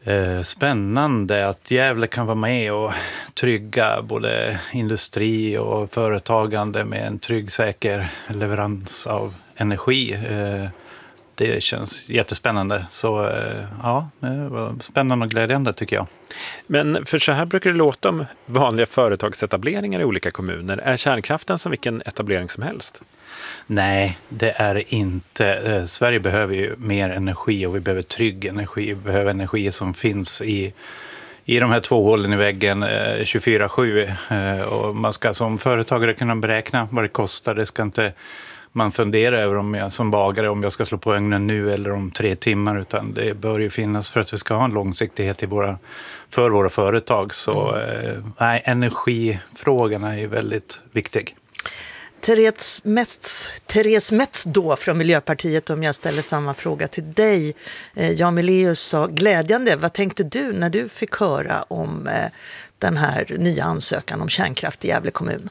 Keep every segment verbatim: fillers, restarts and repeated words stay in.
eh, spännande att Gävle kan vara med och trygga både industri och företagande med en trygg, säker leverans av energi. Eh, det känns jättespännande. Så eh, ja, det var spännande och glädjande tycker jag. Men för så här brukar det låta om vanliga företagsetableringar i olika kommuner. Är kärnkraften som vilken etablering som helst? Nej, det är det inte. Eh, Sverige behöver ju mer energi och vi behöver trygg energi. Vi behöver energi som finns i, i de här två hålen i väggen eh, tjugofyra sju. Eh, och man ska som företagare kunna beräkna vad det kostar. Det ska inte man fundera över om jag som bagare om jag ska slå på ugnen nu eller om tre timmar, utan det bör ju finnas för att vi ska ha en långsiktighet i våra, för våra företag. Så mm. eh, nej, energifrågan är ju väldigt viktig. Therese Metz, Therese Metz då från Miljöpartiet, om jag ställer samma fråga till dig. Eh, Jan Meleus sa glädjande. Vad tänkte du när du fick höra om eh, den här nya ansökan om kärnkraft i Gävle kommun?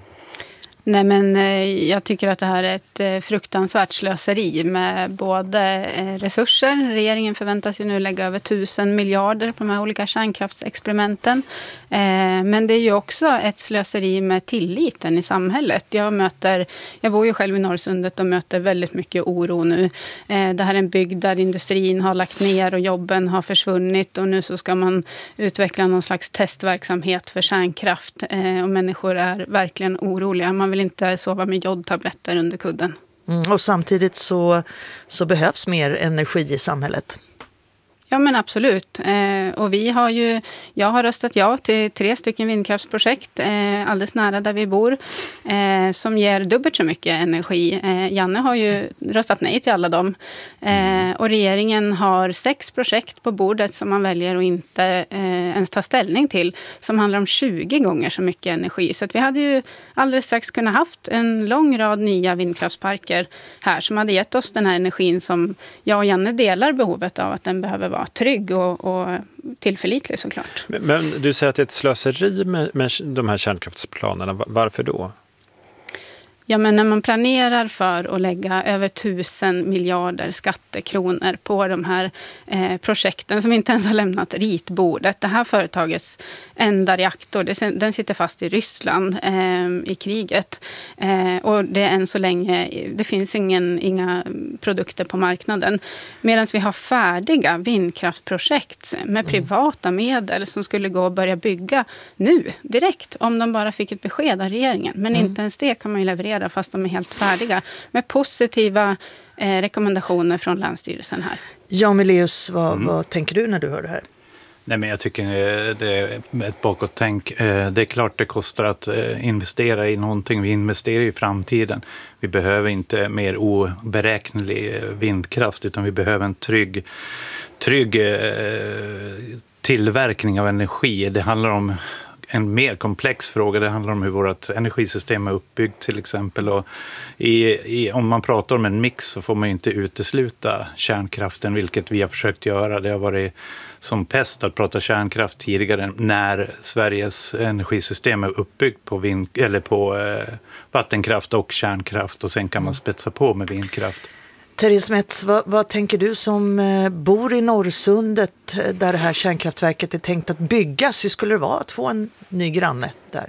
Nej, men jag tycker att det här är ett fruktansvärt slöseri med både resurser. Regeringen förväntas ju nu lägga över tusen miljarder på de här olika kärnkraftsexperimenten. Men det är ju också ett slöseri med tilliten i samhället. Jag möter, jag bor ju själv i Norrsundet och möter väldigt mycket oro nu. Det här är en bygd där industrin har lagt ner och jobben har försvunnit. Och nu så ska man utveckla någon slags testverksamhet för kärnkraft. Och människor är verkligen oroliga. Man vill inte sova med jodtabletter under kudden. Mm, och samtidigt så, så behövs mer energi i samhället. Ja, men absolut. Eh, och vi har ju, jag har röstat ja till tre stycken vindkraftsprojekt eh, alldeles nära där vi bor eh, som ger dubbelt så mycket energi. Eh, Janne har ju röstat nej till alla dem. Eh, och regeringen har sex projekt på bordet som man väljer att inte eh, ens ta ställning till, som handlar om tjugo gånger så mycket energi. Så att vi hade ju alldeles strax kunnat haft en lång rad nya vindkraftsparker här som hade gett oss den här energin som jag och Janne delar behovet av, att den behöver vara trygg och, och tillförlitlig såklart. Men, men du säger att det är ett slöseri med, med de här kärnkraftsplanerna. Varför då? Ja, men när man planerar för att lägga över tusen miljarder skattekronor på de här eh, projekten som inte ens har lämnat ritbordet. Det här företagets enda reaktor, det, den sitter fast i Ryssland eh, i kriget. Eh, och det är än så länge, det finns ingen, inga produkter på marknaden. Medan vi har färdiga vindkraftprojekt med privata medel som skulle gå och börja bygga nu, direkt, om de bara fick ett besked av regeringen. Men mm. inte ens det kan man ju leverera fast de är helt färdiga, med positiva eh, rekommendationer från Länsstyrelsen här. Jan Meleus, vad, mm. vad tänker du när du hör det här? Nej, men jag tycker det är ett bakåttänk. Det är klart det kostar att investera i någonting. Vi investerar i framtiden. Vi behöver inte mer oberäknelig vindkraft, utan vi behöver en trygg, trygg tillverkning av energi. Det handlar om en mer komplex fråga. Det handlar om hur vårt energisystem är uppbyggt till exempel. Och i, i, om man pratar om en mix så får man ju inte utesluta kärnkraften, vilket vi har försökt göra. Det har varit som pest att prata kärnkraft tidigare när Sveriges energisystem är uppbyggt på, vind, eller på eh, vattenkraft och kärnkraft, och sen kan man spetsa på med vindkraft. Therese Metz, vad, vad tänker du som eh, bor i Norrsundet där det här kärnkraftverket är tänkt att byggas? Hur skulle det vara att få en ny granne där?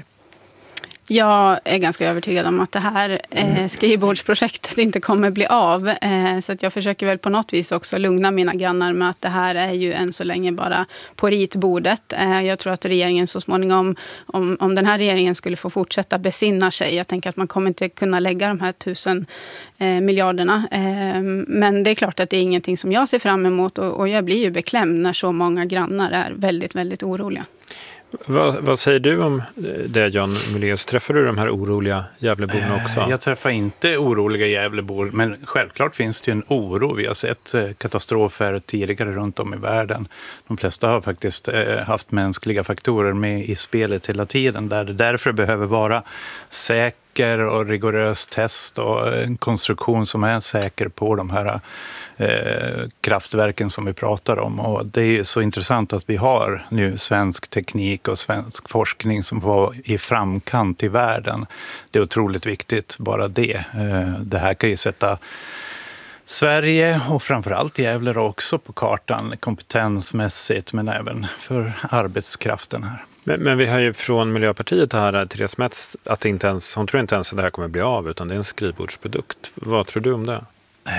Jag är ganska övertygad om att det här eh, skrivbordsprojektet inte kommer bli av. Eh, så att jag försöker väl på något vis också lugna mina grannar med att det här är ju än så länge bara på ritbordet. Eh, jag tror att regeringen så småningom, om, om den här regeringen skulle få fortsätta besinna sig, jag tänker att man kommer inte kunna lägga de här tusen eh, miljarderna. Eh, men det är klart att det är ingenting som jag ser fram emot, och, och jag blir ju beklämd när så många grannar är väldigt, väldigt oroliga. Vad, vad säger du om det, Jan Meleus? Träffar du de här oroliga Gävleborna också? Jag träffar inte oroliga Gävlebor, men självklart finns det ju en oro. Vi har sett katastrofer tidigare runt om i världen. De flesta har faktiskt haft mänskliga faktorer med i spelet hela tiden, där det därför behöver vara säker och rigorös test och en konstruktion som är säker på de här Eh, kraftverken som vi pratar om. Och det är så intressant att vi har nu svensk teknik och svensk forskning som var i framkant i världen. Det är otroligt viktigt, bara det. Eh, det här kan ju sätta Sverige och framförallt Gävle också på kartan kompetensmässigt men även för arbetskraften här. Men, men vi har ju från Miljöpartiet här, Therese Metz, att det inte ens, hon tror inte ens att det här kommer bli av utan det är en skrivbordsprodukt. Vad tror du om det?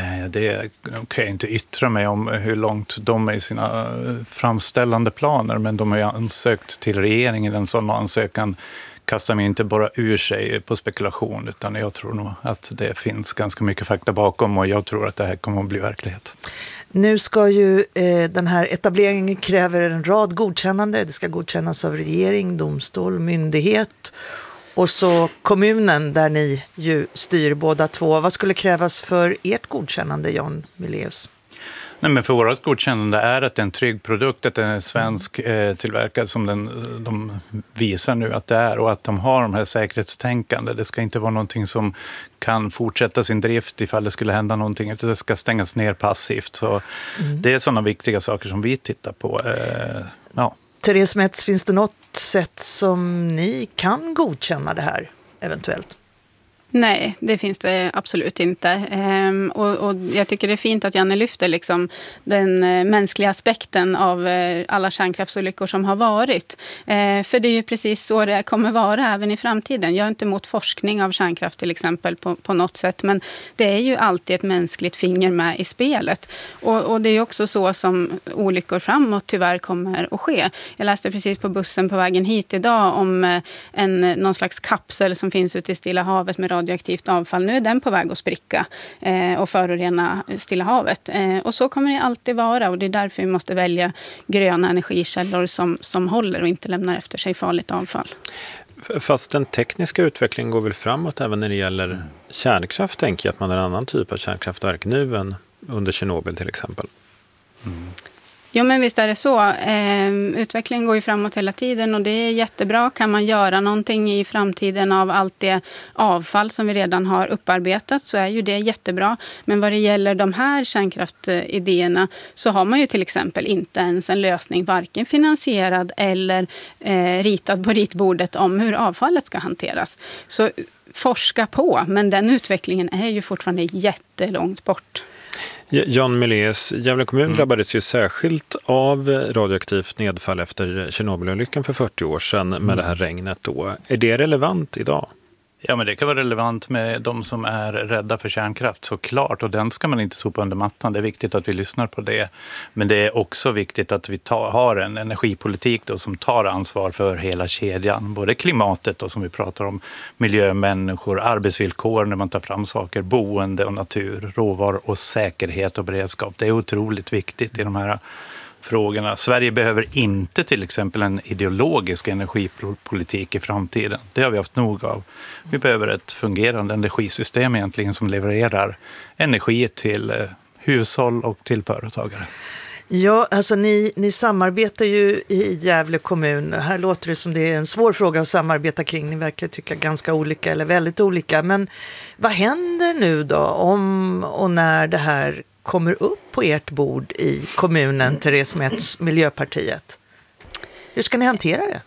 Det kan jag inte yttra mig om hur långt de är i sina framställande planer, men de har ju ansökt till regeringen. En sån ansökan kastar mig inte bara ur sig på spekulation, utan jag tror nog att det finns ganska mycket fakta bakom och jag tror att det här kommer att bli verklighet. Nu ska ju eh, den här etableringen kräver en rad godkännande. Det ska godkännas av regering, domstol, myndighet och så kommunen där ni ju styr båda två. Vad skulle krävas för ert godkännande, Jan Meleus? Nej, men för vårt godkännande är att det är en trygg produkt, att den är svensk eh, tillverkad som den, de visar nu att det är och att de har de här säkerhetstänkande. Det ska inte vara någonting som kan fortsätta sin drift ifall det skulle hända någonting, utan det ska stängas ner passivt. Så mm. det är sådana viktiga saker som vi tittar på. Eh, ja. Therese Metz, finns det något sätt som ni kan godkänna det här eventuellt? Nej, det finns det absolut inte. Ehm, och, och jag tycker det är fint att Janne lyfter liksom den eh, mänskliga aspekten av eh, alla kärnkraftsolyckor som har varit. Ehm, för det är ju precis så det kommer vara även i framtiden. Jag är inte emot forskning av kärnkraft till exempel på, på något sätt, men det är ju alltid ett mänskligt finger med i spelet. Och, och det är också så som olyckor framåt tyvärr kommer att ske. Jag läste precis på bussen på vägen hit idag om eh, en, någon slags kapsel som finns ute i Stilla havet med radioaktivt avfall. Nu är den på väg att spricka eh, och förorena Stilla havet. Eh, och så kommer det alltid vara och det är därför vi måste välja gröna energikällor som, som håller och inte lämnar efter sig farligt avfall. Fast den tekniska utvecklingen går väl framåt även när det gäller kärnkraft, tänker jag, att man har en annan typ av kärnkraftverk nu än under Tjernobyl till exempel. Mm. Jo, men visst är det så. Eh, utvecklingen går ju framåt hela tiden och det är jättebra. Kan man göra någonting i framtiden av allt det avfall som vi redan har upparbetat så är ju det jättebra. Men vad det gäller de här kärnkraftidéerna så har man ju till exempel inte ens en lösning, varken finansierad eller eh, ritad på ritbordet om hur avfallet ska hanteras. Så forska på, men den utvecklingen är ju fortfarande jättelångt bort. Jan Meleus, Gävle kommun mm. drabbades ju särskilt av radioaktivt nedfall efter Tjernobylolyckan för fyrtio år sedan med mm. det här regnet då. Är det relevant idag? Ja, men det kan vara relevant med de som är rädda för kärnkraft, såklart. Och den ska man inte sopa under mattan. Det är viktigt att vi lyssnar på det. Men det är också viktigt att vi tar, har en energipolitik då, som tar ansvar för hela kedjan. Både klimatet då, som vi pratar om, miljö, människor, arbetsvillkor när man tar fram saker, boende och natur, råvaror och säkerhet och beredskap. Det är otroligt viktigt i de här frågorna. Sverige behöver inte till exempel en ideologisk energipolitik i framtiden. Det har vi haft nog av. Vi behöver ett fungerande energisystem egentligen som levererar energi till hushåll och till företagare. Ja, alltså ni, ni samarbetar ju i Gävle kommun. Här låter det som det är en svår fråga att samarbeta kring. Ni verkar tycka ganska olika eller väldigt olika. Men vad händer nu då om och när det här kommer upp på ert bord i kommunen, Therese Metz, Miljöpartiet? Hur ska ni hantera det?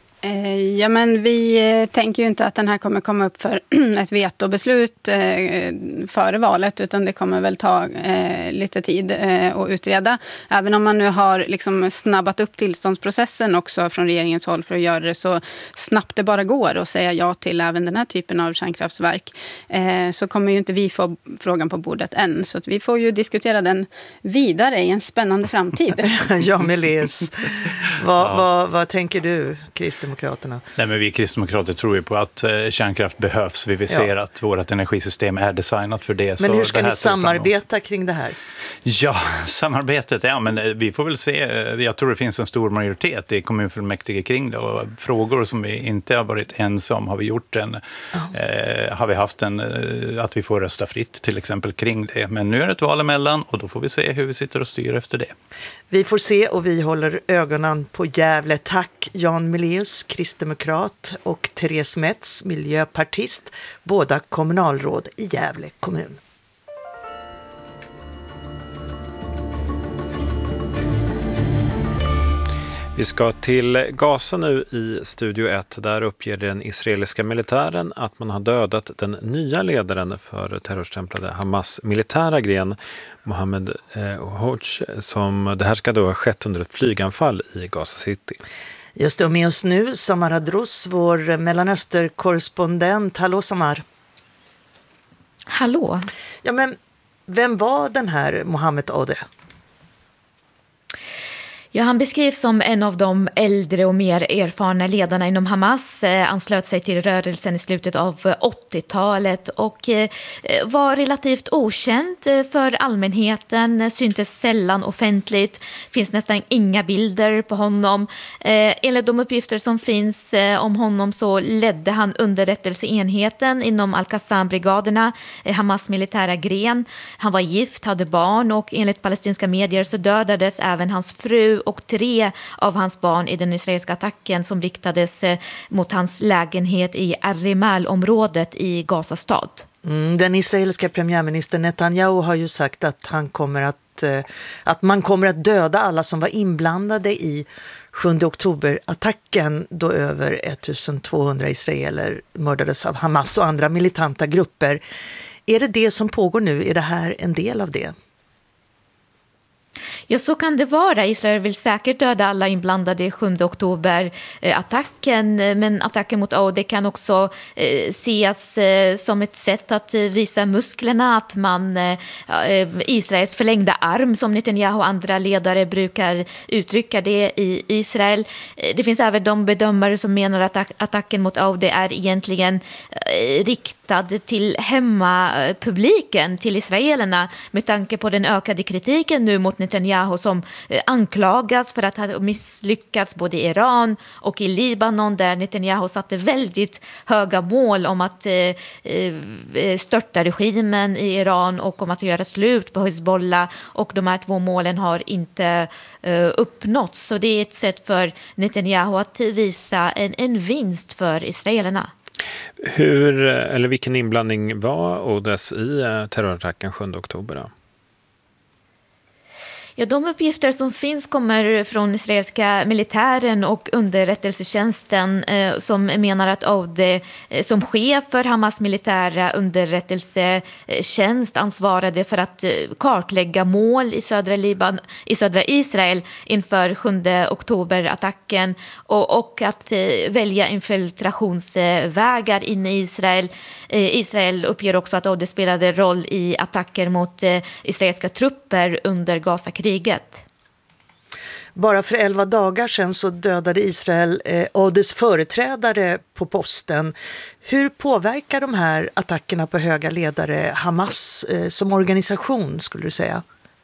Ja, men vi tänker ju inte att den här kommer komma upp för ett vetobeslut eh, före valet, utan det kommer väl ta eh, lite tid eh, att utreda. Även om man nu har liksom snabbat upp tillståndsprocessen också från regeringens håll för att göra det så snabbt det bara går och säga ja till även den här typen av kärnkraftverk, eh, så kommer ju inte vi få frågan på bordet än. Så att vi får ju diskutera den vidare i en spännande framtid. Ja, Meleus. Vad, ja. vad, vad tänker du, Kristdemokraterna? Nej, men vi kristdemokrater tror ju på att eh, kärnkraft behövs. Vi vill se ja. att vårt energisystem är designat för det. Men så hur ska ni samarbeta kring det här? Ja, samarbetet, ja, men vi får väl se. Jag tror det finns en stor majoritet i kommunfullmäktige kring det. Och frågor som vi inte har varit ense om har vi gjort en, oh. eh, har vi haft en, eh, att vi får rösta fritt till exempel kring det. Men nu är det ett val emellan och då får vi se hur vi sitter och styr efter det. Vi får se och vi håller ögonen på Gävle. Tack Jan Meleus, kristdemokrat, och Therese Metz, miljöpartist, båda kommunalråd i Gävle kommun. Vi ska till Gaza nu i Studio ett. Där uppger den israeliska militären att man har dödat den nya ledaren för terrorstämplade Hamas militära gren, Mohammed eh, Hodge, som det här ska då ha skett under ett flyganfall i Gaza City. Just det, och med oss nu Samar Hadrouz, vår Mellanöstern-korrespondent. Hallå Samar. Hallå. Ja, men vem var den här Mohammed Hodge? Ja, han beskrivs som en av de äldre och mer erfarna ledarna inom Hamas. Eh, anslöt sig till rörelsen i slutet av åttiotalet och eh, var relativt okänd för allmänheten. Syntes sällan offentligt. Finns nästan inga bilder på honom. Eh, enligt de uppgifter som finns eh, om honom så ledde han underrättelseenheten inom Al-Qassam-brigaderna, eh, Hamas militära gren. Han var gift, hade barn och enligt palestinska medier så dödades även hans fru och tre av hans barn i den israeliska attacken som riktades mot hans lägenhet i Arimal-området i Gaza stad. Mm, den israeliska premiärministern Netanyahu har ju sagt att, han kommer att, eh, att man kommer att döda alla som var inblandade i sjunde oktober-attacken då över ettusentvåhundra israeler mördades av Hamas och andra militanta grupper. Är det det som pågår nu? Är det här en del av det? Ja, så kan det vara. Israel vill säkert döda alla inblandade i sjunde oktober-attacken, men attacken mot Hodge kan också eh, ses eh, som ett sätt att eh, visa musklerna, att man eh, Israels förlängda arm, som Netanyahu och andra ledare brukar uttrycka det i Israel. Eh, det finns även de bedömare som menar att attack- attacken mot Hodge är egentligen eh, riktad till hemmapubliken, till israelerna, med tanke på den ökade kritiken nu mot Netanyahu som eh, anklagas för att ha misslyckats både i Iran och i Libanon, där Netanyahu satte väldigt höga mål om att eh, eh, störta regimen i Iran och om att göra slut på Hezbollah, och de här två målen har inte eh, uppnåtts. Så det är ett sätt för Netanyahu att visa en, en vinst för israelerna. Hur, eller vilken inblandning var Hodges i terrorattacken sjunde oktober då? Ja, de uppgifter som finns kommer från israeliska militären och underrättelsetjänsten eh, som menar att Hodge eh, som chef för Hamas militära underrättelsetjänst ansvarade för att eh, kartlägga mål i södra Liban, i södra Israel inför sjunde oktober-attacken och, och att eh, välja infiltrationsvägar in i Israel. Eh, Israel uppger också att Hodge spelade roll i attacker mot eh, israeliska trupper under Gaza-kriget. Bara för elva dagar sedan så dödade Israel eh, Hodges företrädare på posten. Hur påverkar de här attackerna på höga ledare Hamas eh, som organisation, skulle du säga?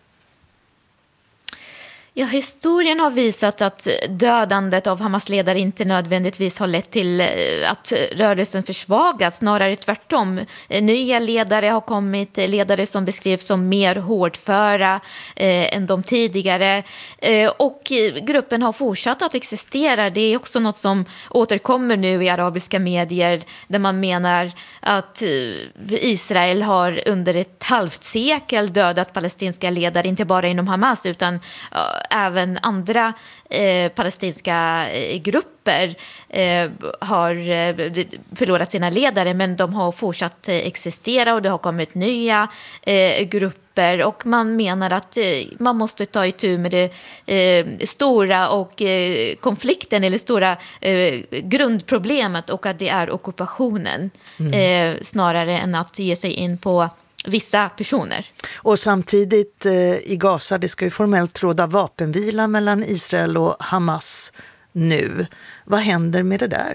Ja, historien har visat att dödandet av Hamas-ledare inte nödvändigtvis har lett till att rörelsen försvagas, snarare tvärtom. Nya ledare har kommit, ledare som beskrivs som mer hårdföra eh, än de tidigare. Eh, och gruppen har fortsatt att existera. Det är också något som återkommer nu i arabiska medier, där man menar att Israel har under ett halvt sekel dödat palestinska ledare, inte bara inom Hamas utan även andra eh, palestinska eh, grupper eh, har eh, förlorat sina ledare, men de har fortsatt eh, existera och det har kommit nya eh, grupper, och man menar att eh, man måste ta itu med det eh, stora och eh, konflikten eller stora eh, grundproblemet, och att det är ockupationen mm. eh, snarare än att ge sig in på vissa personer. Och samtidigt eh, i Gaza, det ska ju formellt råda vapenvila mellan Israel och Hamas nu. Vad händer med det där?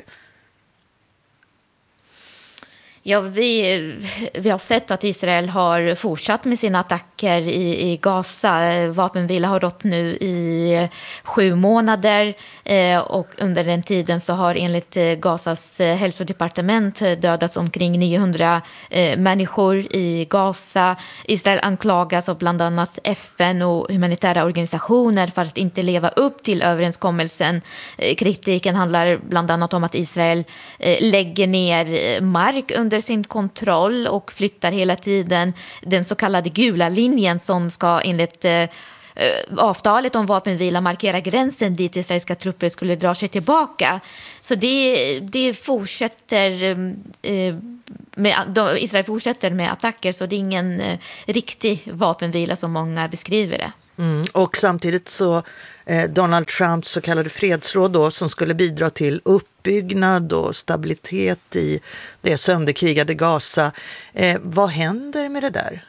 Ja, vi, vi har sett att Israel har fortsatt med sina attacker i, i Gaza. Vapenvila har rått nu i sju månader eh, och under den tiden så har enligt Gazas hälsodepartement dödats omkring niohundra eh, människor i Gaza. Israel anklagas av bland annat F N och humanitära organisationer för att inte leva upp till överenskommelsen. Eh, kritiken handlar bland annat om att Israel eh, lägger ner mark under sin kontroll och flyttar hela tiden den så kallade gula linjen som ska enligt eh, avtalet om vapenvila markerar gränsen dit israeliska trupper skulle dra sig tillbaka. Så det, det fortsätter eh, med, Israel fortsätter med attacker, så det är ingen eh, riktig vapenvila som många beskriver det. Mm, och samtidigt så eh, Donald Trumps så kallade fredsråd då, som skulle bidra till uppbyggnad och stabilitet i det sönderkrigade Gaza. Eh, vad händer med det där?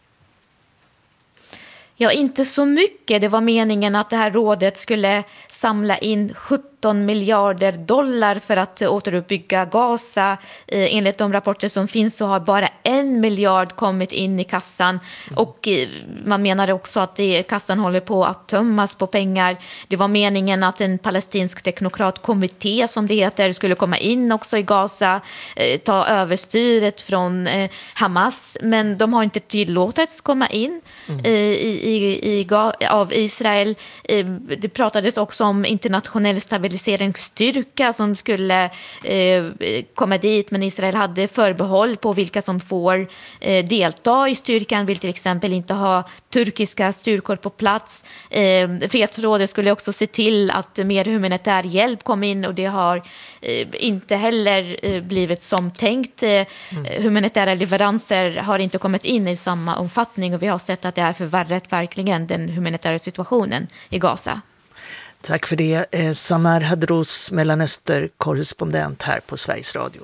Ja, inte så mycket. Det var meningen att det här rådet skulle samla in sjutton miljarder dollar för att återuppbygga Gaza. Enligt de rapporter som finns så har bara en miljard kommit in i kassan. Och man menar också att det, kassan håller på att tömmas på pengar. Det var meningen att en palestinsk teknokratkommitté, som det heter, skulle komma in också i Gaza, ta över styret från Hamas. Men de har inte tillåtits komma in mm. i I, i, av Israel. Det pratades också om internationell stabiliseringsstyrka som skulle eh, komma dit, men Israel hade förbehåll på vilka som får eh, delta i styrkan, vill till exempel inte ha turkiska styrkor på plats. Eh, fredsrådet skulle också se till att mer humanitär hjälp kom in, och det har eh, inte heller eh, blivit som tänkt. Eh, mm. Humanitära leveranser har inte kommit in i samma omfattning, och vi har sett att det är förvärrat verkligen den humanitära situationen i Gaza. Tack för det, eh, Samar Hadros, Mellanöster-korrespondent här på Sveriges Radio.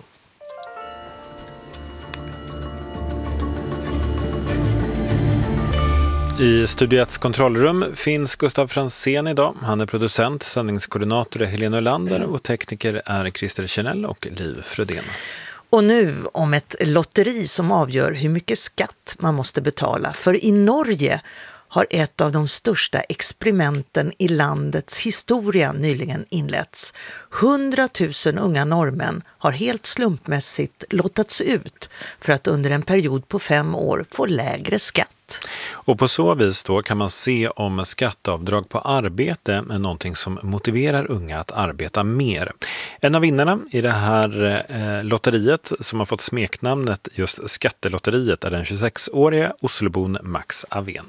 I Studio etts kontrollrum finns Gustav Fransén idag. Han är producent, sändningskoordinator är Helena Ölander och tekniker är Christer Kjernell och Liv Frödén. Och nu om ett lotteri som avgör hur mycket skatt man måste betala. För i Norge har ett av de största experimenten i landets historia nyligen inletts. hundratusen unga norrmän har helt slumpmässigt lottats ut för att under en period på fem år få lägre skatt. Och på så vis då kan man se om skatteavdrag på arbete är någonting som motiverar unga att arbeta mer. En av vinnarna i det här eh, lotteriet som har fått smeknamnet just Skattelotteriet är den tjugosexårige Oslobon Max Avén.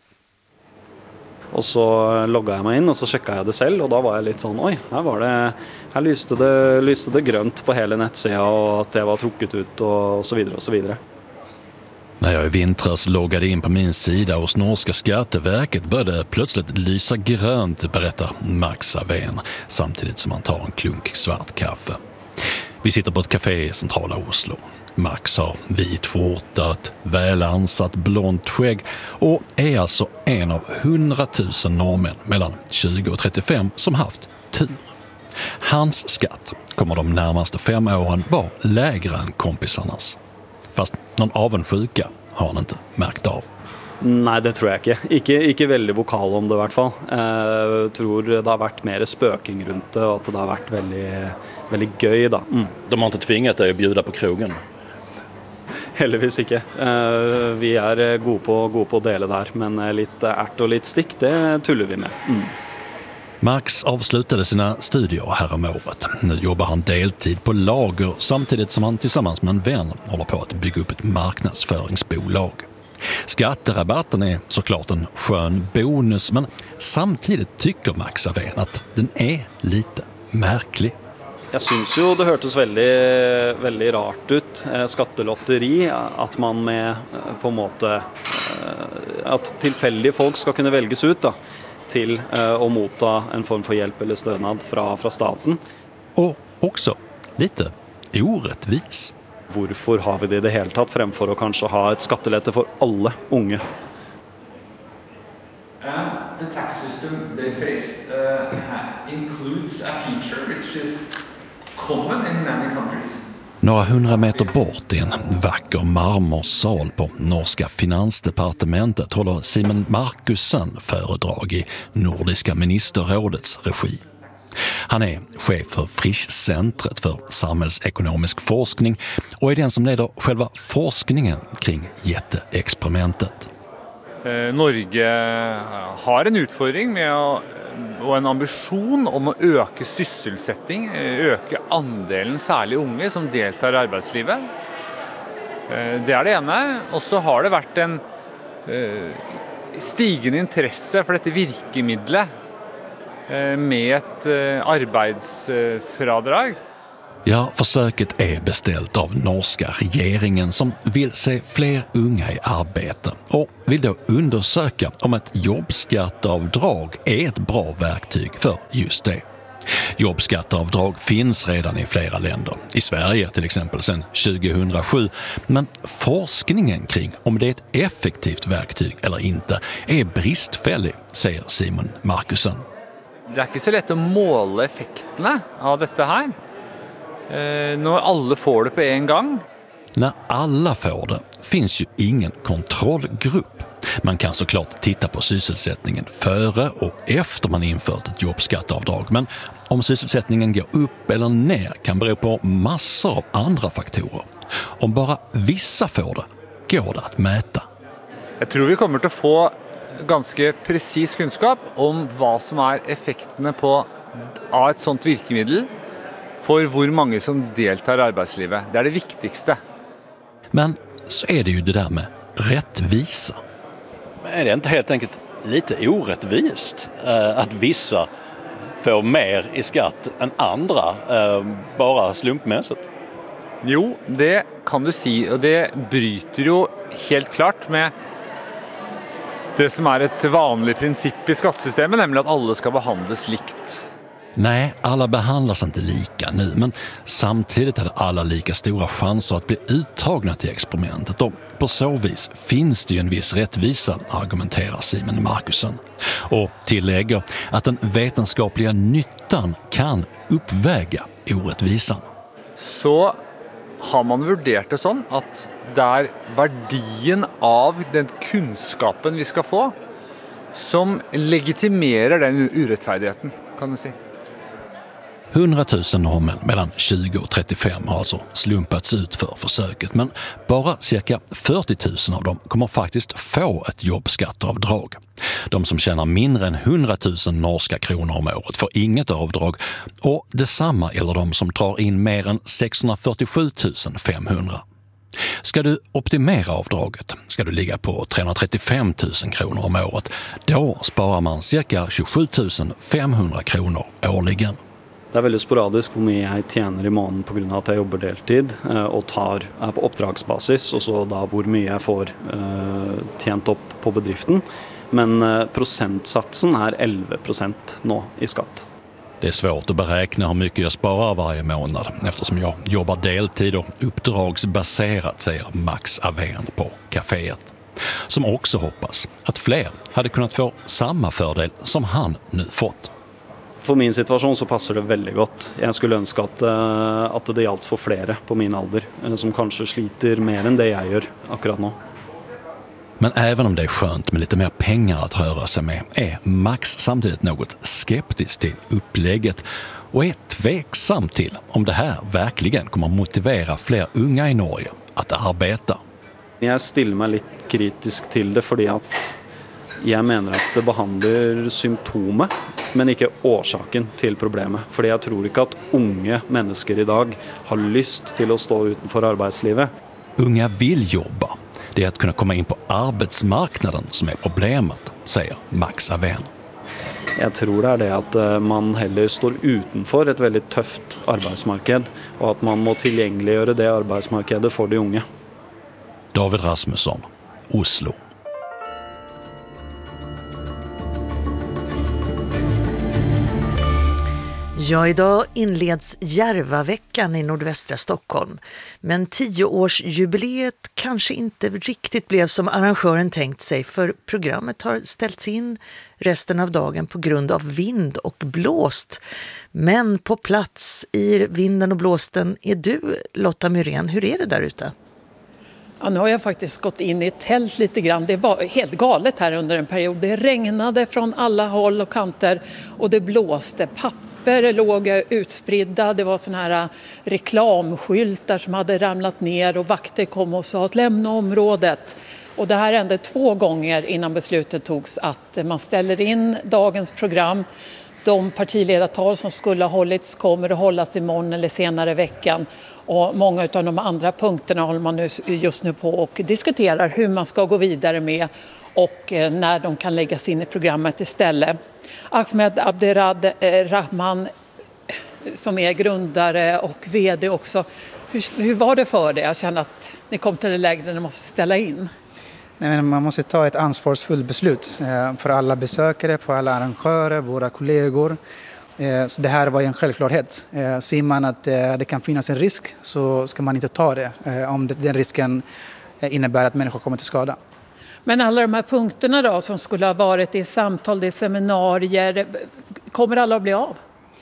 Og så logget jeg meg inn, og så sjekket jeg det selv, og da var jeg litt sånn, oi, her var det, her lyste det, lyste det grønt på hele nettsida, og at det var trukket ut, og så videre, og så videre. När jag i vintras loggade in på min sida hos norska Skatteverket började plötsligt lysa grönt, berättar Max Avén, samtidigt som han tar en klunk svart kaffe. Vi sitter på ett café i centrala Oslo. Max har vit skjorta, ett välansatt blont skägg och är alltså en av hundratusen norrmän mellan tjugo och trettiofem som haft tur. Hans skatt kommer de närmaste fem åren vara lägre än kompisarnas. Fast någon avundsjuka har han inte märkt av. Nej, det tror jag inte. Ikke, ikke veldig vokal om det i hvert fall. Jeg tror det har vært mer spøking rundt det, og at det har vært veldig, veldig gøy da. Mm. De har inte tvingat dig att bjuda på krogen? Heldigvis ikke. Vi er gode på, gode på å dele der, men litt ärt og litt stikk, det tuller vi med. Mm. Max avslutade sina studier här om året. Nu jobbar han deltid på lager samtidigt som han tillsammans med en vän håller på att bygga upp ett marknadsföringsbolag. Skatterabatten är såklart en skön bonus, men samtidigt tycker Max Avén att den är lite märklig. Jag syns ju det hørtes väldigt väldigt rart ut, skattelotteri, att man med på en måte att tillfälliga folk ska kunna väljas ut då till att motta en form för hjälp eller stöd från från staten. Och också lite orättvis. Varför har vi det i det hela tatt fremfor att kanske ha ett skattelette för alla unga? Uh, the tax system they face uh, includes a feature which is common in many countries. Några hundra meter bort i en vacker marmorsal på norska finansdepartementet håller Simon Markussen föredrag i Nordiska ministerrådets regi. Han är chef för Frischcentret för samhällsekonomisk forskning och är den som leder själva forskningen kring jätteexperimentet. Eh, Norge har en utfordring med å, og en ambisjon om å øke sysselsetting, øke andelen særlig unge som deltar i arbeidslivet. Eh, det er det ene. Og så har det vært en eh, stigende intresse för detta virkemidlet med ett arbetsfradrag. Ja, försöket är beställt av norska regeringen som vill se fler unga i arbete och vill då undersöka om ett jobbskatteavdrag är ett bra verktyg för just det. Jobbskatteavdrag finns redan i flera länder, i Sverige till exempel sedan tjugohundrasju, men forskningen kring om det är ett effektivt verktyg eller inte är bristfällig, säger Simon Markusson. Det är inte så lätt att måla effekterna av detta här. Eh, när alla får det på en gång. När alla får det finns ju ingen kontrollgrupp. Man kan såklart titta på sysselsättningen före och efter man infört ett jobbskatteavdrag. Men om sysselsättningen går upp eller ner kan bero på massor av andra faktorer. Om bara vissa får det, går det att mäta. Jag tror vi kommer att få ganska precis kunskap om vad som är effekterna på av ett sånt virkemedel för hur många som deltar i arbetslivet. Det är det viktigaste. Men så är det ju det där med rättvisa. Men är det inte helt enkelt lite orättvist eh, att vissa får mer i skatt än andra eh, bara slumpmässigt? Jo, det kan du säga, och det bryter ju helt klart med det som är ett vanligt princip i skattesystemet, nämligen att alla ska behandlas likt. Nej, alla behandlas inte lika nu, men samtidigt hade alla lika stora chanser att bli uttagna till experimentet och på så vis finns det ju en viss rättvisa, argumenterar Simon Markusson. Och tillägger att den vetenskapliga nyttan kan uppväga orättvisan. Så har man värderat det så att det är värdien av den kunskapen vi ska få som legitimerar den orättfärdigheten, kan man säga. hundratusen norrmän mellan tjugo och trettiofem har alltså slumpats ut för försöket, men bara cirka fyrtiotusen av dem kommer faktiskt få ett jobbskatteavdrag. De som tjänar mindre än hundratusen norska kronor om året får inget avdrag och detsamma gäller de som drar in mer än sexhundrafyrtiosjutusen femhundra. Ska du optimera avdraget ska du ligga på trehundratrettiofemtusen kronor om året. Då sparar man cirka tjugosjutusen femhundra kronor årligen. Det är väldigt sporadiskt hur mycket jag tjänar i månaden på grund av att jag jobbar deltid och tar är på uppdragsbasis och så då hur mycket jag får uh, tjänt upp på bedriften. Men uh, procentsatsen är elva procent nu i skatt. Det är svårt att beräkna hur mycket jag sparar varje månad eftersom jag jobbar deltid och uppdragsbaserat, säger Max Avén på kaféet. Som också hoppas att fler hade kunnat få samma fördel som han nu fått. För min situation så passar det väldigt gott. Jag skulle önska att, att det gällde för flera på min ålder som kanske sliter mer än det jag gör akkurat nu. Men även om det är skönt med lite mer pengar att röra sig med är Max samtidigt något skeptisk till upplägget och är tveksam till om det här verkligen kommer motivera fler unga i Norge att arbeta. Jag ställer mig lite kritisk till det för att jag menar att det behandlar symptomet men inte orsaken till problemet. För jag tror inte att unga människor idag har lust till att stå utanför arbetslivet. Unga vill jobba. Det är att kunna komma in på arbetsmarknaden som är problemet, säger Max Avén. Jag tror det är det att man heller står utanför ett väldigt tufft arbetsmarknad och att man må tillgängliggöra det arbetsmarknaden för de unga. David Rasmusson, Oslo. Ja, idag inleds Järvaveckan i nordvästra Stockholm. Men tioårsjubileet kanske inte riktigt blev som arrangören tänkt sig, för programmet har ställts in resten av dagen på grund av vind och blåst. Men på plats i vinden och blåsten är du, Lotta Myrén. Hur är det där ute? Ja, nu har jag faktiskt gått in i ett tält lite grann. Det var helt galet här under en period. Det regnade från alla håll och kanter och det blåste. Papper låg utspridda. Det var såna här reklamskyltar som hade ramlat ner och vakter kom och sa att lämna området. Och det här hände två gånger innan beslutet togs att man ställer in dagens program. de partiledartal som skulle ha hållits kommer att hållas imorgon eller senare i veckan. Och många av de andra punkterna håller man nu, just nu på och diskuterar hur man ska gå vidare med och när de kan läggas in i programmet istället. Ahmed Abdirahman som är grundare och vd också. Hur, hur var det för dig? Jag känner att ni kom till det läge där ni måste ställa in. Nej, men man måste ta ett ansvarsfullt beslut för alla besökare, för alla arrangörer, våra kollegor. Så det här var en självklarhet. Ser man att det kan finnas en risk så ska man inte ta det om den risken innebär att människor kommer till skada. Men alla de här punkterna då som skulle ha varit i samtal, i seminarier, kommer alla att bli av?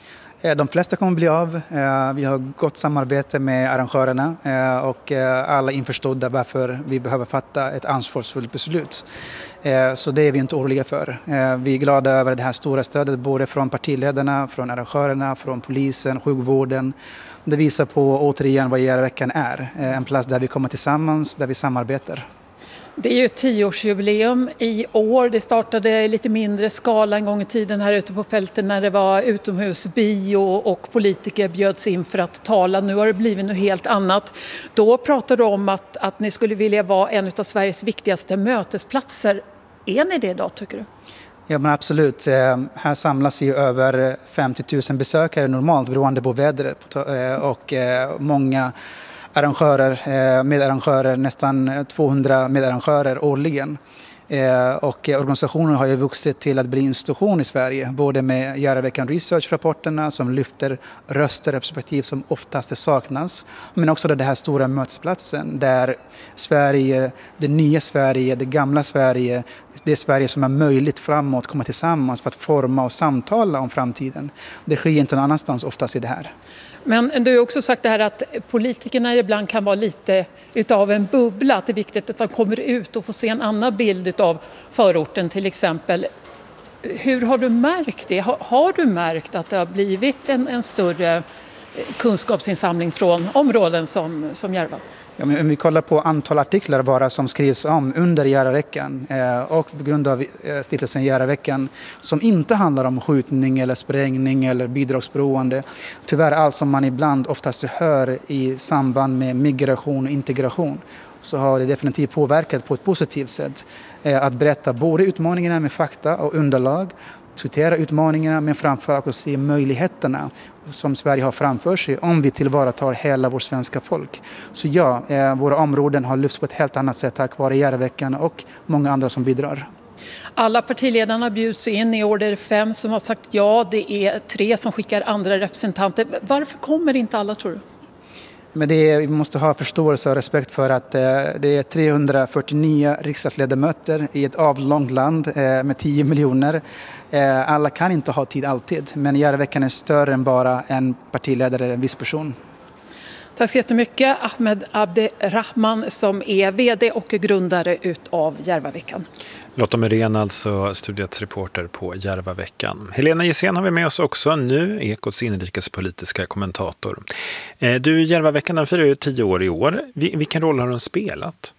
De flesta kommer att bli av. Vi har gott samarbete med arrangörerna och alla är införstådda varför vi behöver fatta ett ansvarsfullt beslut. Så det är vi inte oroliga för. Vi är glada över det här stora stödet både från partiledarna, från arrangörerna, från polisen, sjukvården. Det visar på återigen vad Järvaveckan är. En plats där vi kommer tillsammans, där vi samarbetar. Det är ju ett tioårsjubileum i år. Det startade i lite mindre skala en gång i tiden här ute på fälten när det var utomhusbio och politiker bjöds in för att tala. Nu har det blivit något helt annat. Då pratade du om att, att ni skulle vilja vara en av Sveriges viktigaste mötesplatser. Är ni det idag tycker du? Ja, men absolut. Här samlas ju över femtio tusen besökare normalt beroende på vädret och många arrangörer, medarrangörer, nästan tvåhundra medarrangörer årligen. Och organisationen har ju vuxit till att bli institution i Sverige, både med Järvaveckan Research-rapporterna som lyfter röster och perspektiv som oftast saknas, men också det här stora mötesplatsen där Sverige, det nya Sverige, det gamla Sverige, det Sverige som är möjligt framåt kommer tillsammans för att forma och samtala om framtiden. Det sker inte någon annanstans oftast i det här. Men du har också sagt det här att politikerna ibland kan vara lite utav en bubbla. Att det är viktigt att de kommer ut och får se en annan bild av förorten till exempel. Hur har du märkt det? Har, har du märkt att det har blivit en, en större kunskapsinsamling från områden som, som Järva? Ja, men om vi kollar på antal artiklar bara som skrivs om under Järvaveckan eh, och på grund av eh, stiftelsen Järvaveckan som inte handlar om skjutning eller sprängning eller bidragsberoende. Tyvärr allt som man ibland oftast hör i samband med migration och integration så har det definitivt påverkat på ett positivt sätt eh, att berätta både utmaningarna med fakta och underlag, diskutera utmaningarna men framförallt också se möjligheterna som Sverige har framför sig om vi tillvaratar hela vårt svenska folk. Så ja, eh, våra områden har lyfts på ett helt annat sätt tack vare Järvaveckan och många andra som bidrar. Alla partiledarna bjuds in i år, det är fem som har sagt ja, det är tre som skickar andra representanter. Varför kommer inte alla tror du? Men det är, vi måste ha förståelse och respekt för att eh, det är trehundrafyrtionio riksdagsledamöter i ett avlångt land eh, med tio miljoner. Eh, alla kan inte ha tid alltid, men Järvaveckan är större än bara en partiledare eller en viss person. Tack så jättemycket Ahmed Abdirahman som är vd och grundare utav Järvaveckan. Lotta Myrén, alltså studietsreporter på Järvaveckan. Helena Gissén har vi med oss också nu, Ekots inrikespolitiska kommentator. Du, Järvaveckan firar ju tio år i år. Vilken roll har den spelat?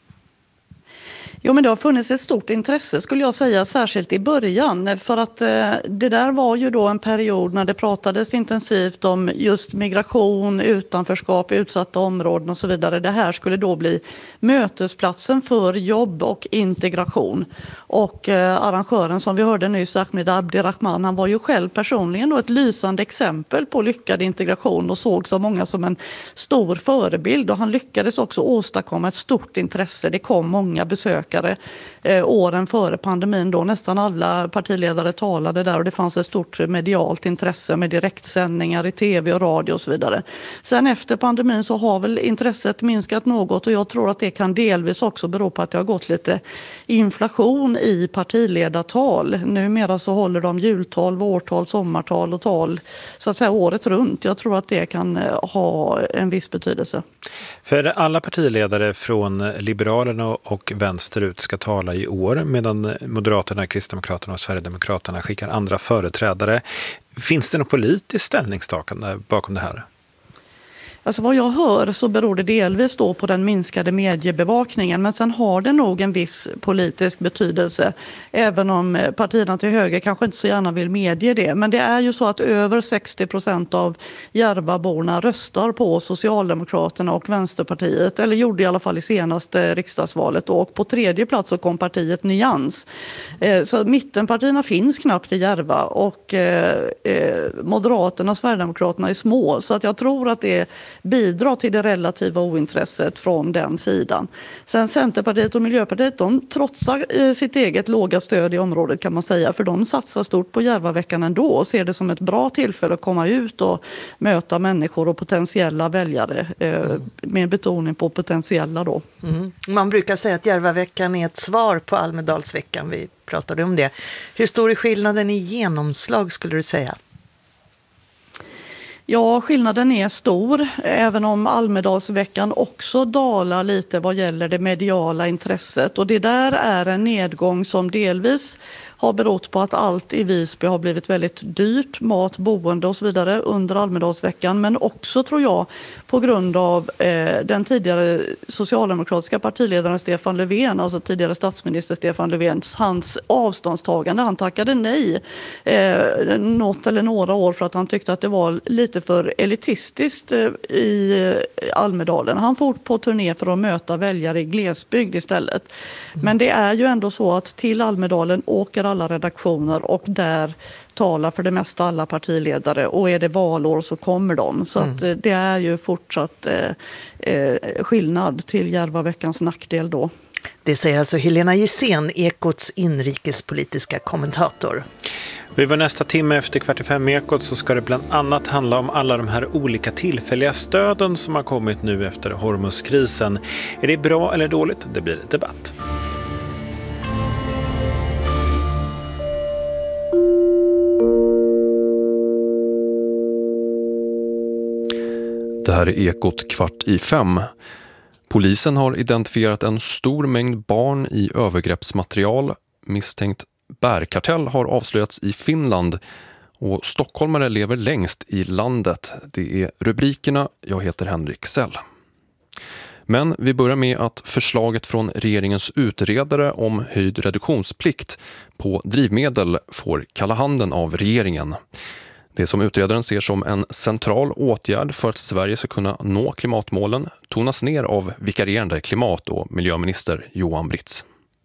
Jo, men det har funnits ett stort intresse skulle jag säga, särskilt i början. För att eh, det där var ju då en period när det pratades intensivt om just migration, utanförskap, utsatta områden och så vidare. Det här skulle då bli mötesplatsen för jobb och integration. Och eh, arrangören som vi hörde nyss, Ahmed Abdirahman, han var ju själv personligen då ett lysande exempel på lyckad integration och såg så många som en stor förebild. Och han lyckades också åstadkomma ett stort intresse. Det kom många besök Eh, åren före pandemin då nästan alla partiledare talade där och det fanns ett stort medialt intresse med direktsändningar i tv och radio och så vidare. Sen efter pandemin så har väl intresset minskat något och jag tror att det kan delvis också bero på att det har gått lite inflation i partiledartal. Numera så håller de jultal, vårtal, sommartal och tal så att säga året runt. Jag tror att det kan ha en viss betydelse. För alla partiledare från Liberalerna och vänsterut ska tala i år medan Moderaterna, Kristdemokraterna och Sverigedemokraterna skickar andra företrädare. Finns det något politiskt ställningstagande bakom det här? Alltså vad jag hör så beror det delvis då på den minskade mediebevakningen, men sen har det nog en viss politisk betydelse, även om partierna till höger kanske inte så gärna vill medge det. Men det är ju så att över sextio procent av Järvaborna röstar på Socialdemokraterna och Vänsterpartiet, eller gjorde i alla fall i senaste riksdagsvalet då. Och på tredje plats så kom partiet Nyans. Så mittenpartierna finns knappt i Järva, och Moderaterna och Sverigedemokraterna är små, så att jag tror att det bidrar till det relativa ointresset från den sidan. Sen Centerpartiet och Miljöpartiet, de trotsar sitt eget låga stöd i området kan man säga, för de satsar stort på Järvaveckan ändå och ser det som ett bra tillfälle att komma ut och möta människor och potentiella väljare, mm. med betoning på potentiella då. Mm. Man brukar säga att Järvaveckan är ett svar på Almedalsveckan, vi pratade om det. Hur stor är skillnaden i genomslag skulle du säga? Ja, skillnaden är stor, även om Almedalsveckan också dalar lite vad gäller det mediala intresset. Och det där är en nedgång som delvis har berott på att allt i Visby har blivit väldigt dyrt, mat, boende och så vidare under Almedalsveckan. Men också tror jag på grund av eh, den tidigare socialdemokratiska partiledaren Stefan Löfven, alltså tidigare statsminister Stefan Löfvens, hans avståndstagande. Han tackade nej eh, något eller några år för att han tyckte att det var lite för elitistiskt eh, i Almedalen. Han får på turné för att möta väljare i glesbygd istället. Mm. Men det är ju ändå så att till Almedalen åker alla redaktioner och där talar för det mesta alla partiledare, och är det valår så kommer de. Så mm. att det är ju fortsatt eh, eh, skillnad till Järvaveckans nackdel då. Det säger alltså Helena Gissén, Ekots inrikespolitiska kommentator. Vid vår nästa timme efter kvart i fem Ekot så ska det bland annat handla om alla de här olika tillfälliga stöden som har kommit nu efter Hormuzkrisen. Är det bra eller dåligt? Det blir debatt. Det här är Ekot kvart i fem. Polisen har identifierat en stor mängd barn i övergreppsmaterial. Misstänkt bärkartell har avslöjats i Finland, och stockholmare lever längst i landet. Det är rubrikerna. Jag heter Henrik Sell. Men vi börjar med att förslaget från regeringens utredare om höjd reduktionsplikt på drivmedel får kalla handen av regeringen. Det som utredaren ser som en central åtgärd för att Sverige ska kunna nå klimatmålen tonas ner av vikarierande klimat- och miljöminister Johan Britz.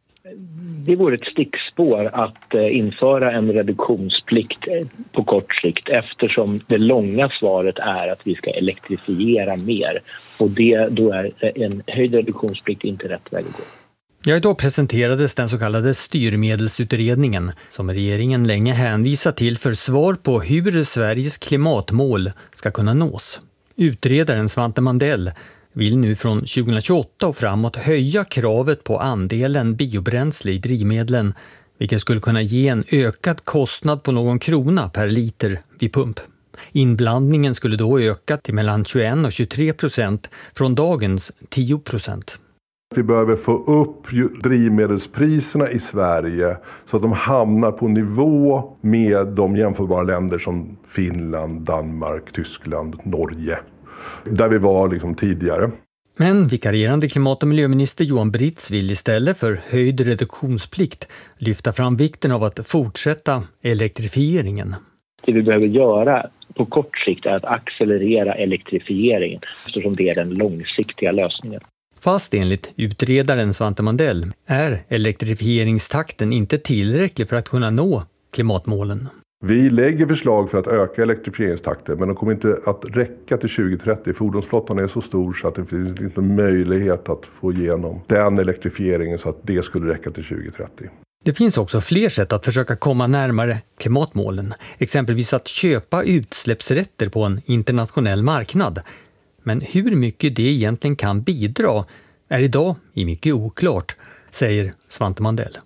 Det vore ett stickspår att införa en reduktionsplikt på kort sikt, eftersom det långa svaret är att vi ska elektrifiera mer, och det, då är en höjd reduktionsplikt inte rätt väg att gå. Ja, idag presenterades den så kallade styrmedelsutredningen som regeringen länge hänvisat till för svar på hur Sveriges klimatmål ska kunna nås. Utredaren Svante Mandell vill nu från tjugohundratjugoåtta och framåt höja kravet på andelen biobränsle i drivmedlen, vilket skulle kunna ge en ökad kostnad på någon krona per liter vid pump. Inblandningen skulle då öka till mellan tjugoen och tjugotre procent från dagens tio procent. Vi behöver få upp drivmedelspriserna i Sverige så att de hamnar på nivå med de jämförbara länder som Finland, Danmark, Tyskland, Norge. Där vi var liksom tidigare. Men vikarierande klimat- och miljöminister Johan Britz vill istället för höjd reduktionsplikt lyfta fram vikten av att fortsätta elektrifieringen. Det vi behöver göra på kort sikt är att accelerera elektrifieringen, eftersom det är den långsiktiga lösningen. Fast enligt utredaren Svante Mandell är elektrifieringstakten inte tillräcklig för att kunna nå klimatmålen. Vi lägger förslag för att öka elektrifieringstakten, men de kommer inte att räcka till tjugo trettio. Fordonsflottan är så stor så att det finns inte möjlighet att få igenom den elektrifieringen så att det skulle räcka till tjugo trettio. Det finns också fler sätt att försöka komma närmare klimatmålen. Exempelvis att köpa utsläppsrätter på en internationell marknad. Men hur mycket det egentligen kan bidra är idag i mycket oklart, säger Svante Mandell.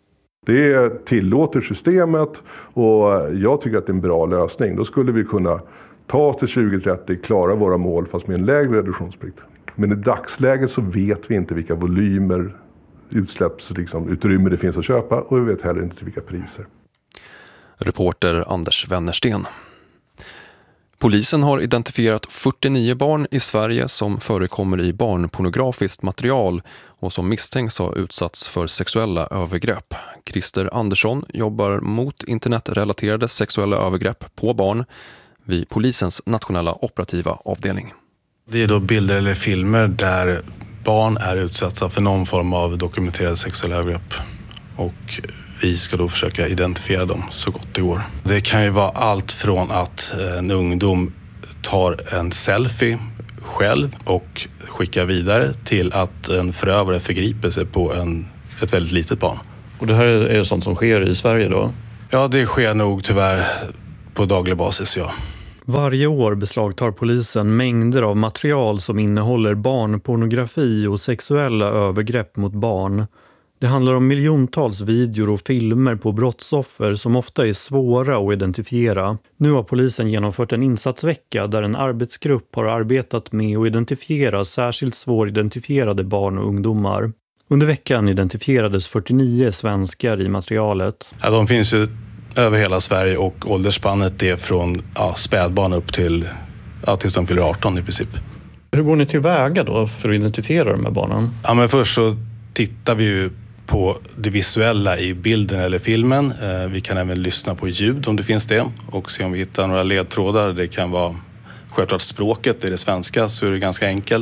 Det tillåter systemet, och jag tycker att det är en bra lösning. Då skulle vi kunna ta oss till tjugo trettio, klara våra mål fast med en lägre reduktionsplikt. Men i dagsläget så vet vi inte vilka volymer, utsläppsutrymme liksom, det finns att köpa, och vi vet heller inte vilka priser. Reporter Anders Wennersten. Polisen har identifierat fyrtionio barn i Sverige som förekommer i barnpornografiskt material och som misstänks ha utsatts för sexuella övergrepp. Christer Andersson jobbar mot internetrelaterade sexuella övergrepp på barn vid polisens nationella operativa avdelning. Det är då bilder eller filmer där barn är utsatta för någon form av dokumenterade sexuella övergrepp. Och vi ska då försöka identifiera dem så gott det går. Det kan ju vara allt från att en ungdom tar en selfie själv och skickar vidare till att en förövare förgriper sig på en, ett väldigt litet barn. Och det här är sånt som sker i Sverige då? Ja, det sker nog tyvärr på daglig basis, ja. Varje år beslagtar polisen mängder av material som innehåller barnpornografi och sexuella övergrepp mot barn. Det handlar om miljontals videor och filmer på brottsoffer som ofta är svåra att identifiera. Nu har polisen genomfört en insatsvecka där en arbetsgrupp har arbetat med att identifiera särskilt svåridentifierade barn och ungdomar. Under veckan identifierades fyrtionio svenskar i materialet. Ja, de finns ju över hela Sverige och åldersspannet är från ja, spädbarn upp till ja, tills de fyller arton i princip. Hur går ni tillväga då för att identifiera de här barnen? Ja, men först så tittar vi ju på det visuella i bilden eller filmen. Vi kan även lyssna på ljud om det finns det och se om vi hittar några ledtrådar. Det kan vara självklart språket, är det svenska så är det ganska enkelt.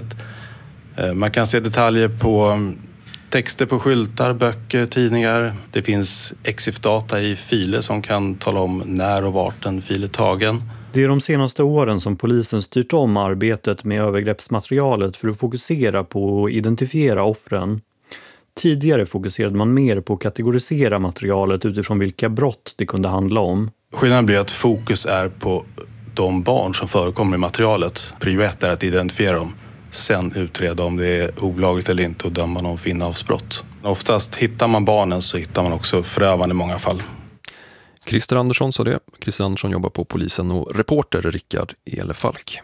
Man kan se detaljer på texter på skyltar, böcker, tidningar. Det finns EXIF-data i filer som kan tala om när och vart en fil är tagen. Det är de senaste åren som polisen styrt om arbetet med övergreppsmaterialet för att fokusera på att identifiera offren. Tidigare fokuserade man mer på att kategorisera materialet utifrån vilka brott det kunde handla om. Skillnaden blir att fokus är på de barn som förekommer i materialet. Prio ett är att identifiera dem. Sen utreda om det är olagligt eller inte och döma någon för innehavsbrott. Oftast hittar man barnen så hittar man också förövaren i många fall. Christer Andersson sa det. Christer Andersson jobbar på polisen och reporter Rickard Elefalk.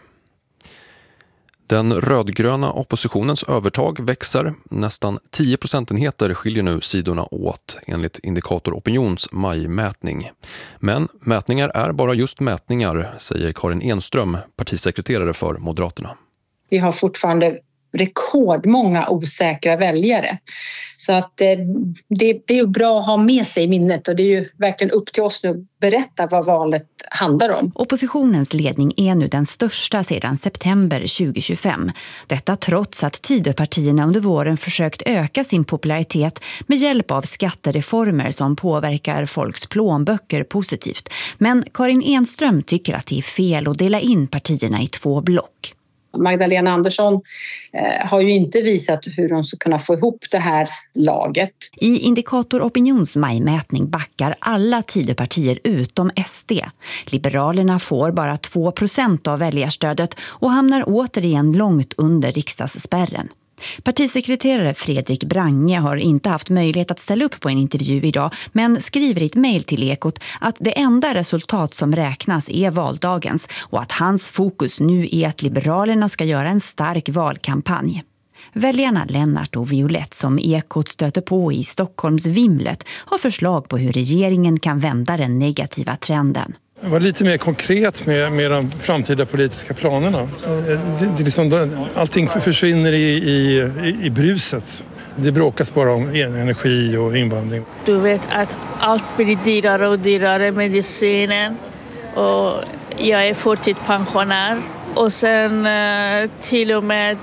Den rödgröna oppositionens övertag växer. Nästan tio procentenheter skiljer nu sidorna åt enligt Indikator Opinions majmätning. Men mätningar är bara just mätningar, säger Karin Enström, partisekreterare för Moderaterna. Vi har fortfarande rekordmånga osäkra väljare. Så att eh, det, det är ju bra att ha med sig i minnet och det är ju verkligen upp till oss nu att berätta vad valet handlar om. Oppositionens ledning är nu den största sedan september tjugohundratjugofem. Detta trots att Tidöpartierna under våren försökt öka sin popularitet med hjälp av skattereformer som påverkar folks plånböcker positivt. Men Karin Enström tycker att det är fel att dela in partierna i två block. Magdalena Andersson eh, har ju inte visat hur de ska kunna få ihop det här laget. I Indikator Opinions majmätning backar alla Tidöpartier utom S D. Liberalerna får bara två procent av väljarstödet och hamnar återigen långt under riksdagsspärren. Partisekreterare Fredrik Brange har inte haft möjlighet att ställa upp på en intervju idag men skriver i ett mejl till Ekot att det enda resultat som räknas är valdagens och att hans fokus nu är att Liberalerna ska göra en stark valkampanj. Väljarna Lennart och Violett som Ekot stöter på i Stockholms Vimlet har förslag på hur regeringen kan vända den negativa trenden. Var lite mer konkret med, med de framtida politiska planerna. Det, det liksom, allting försvinner i, i, i bruset. Det bråkas bara om energi och invandring. Du vet att allt blir dyrare och dyrare, medicinen. Och jag är förtidspensionär. Och sen till och med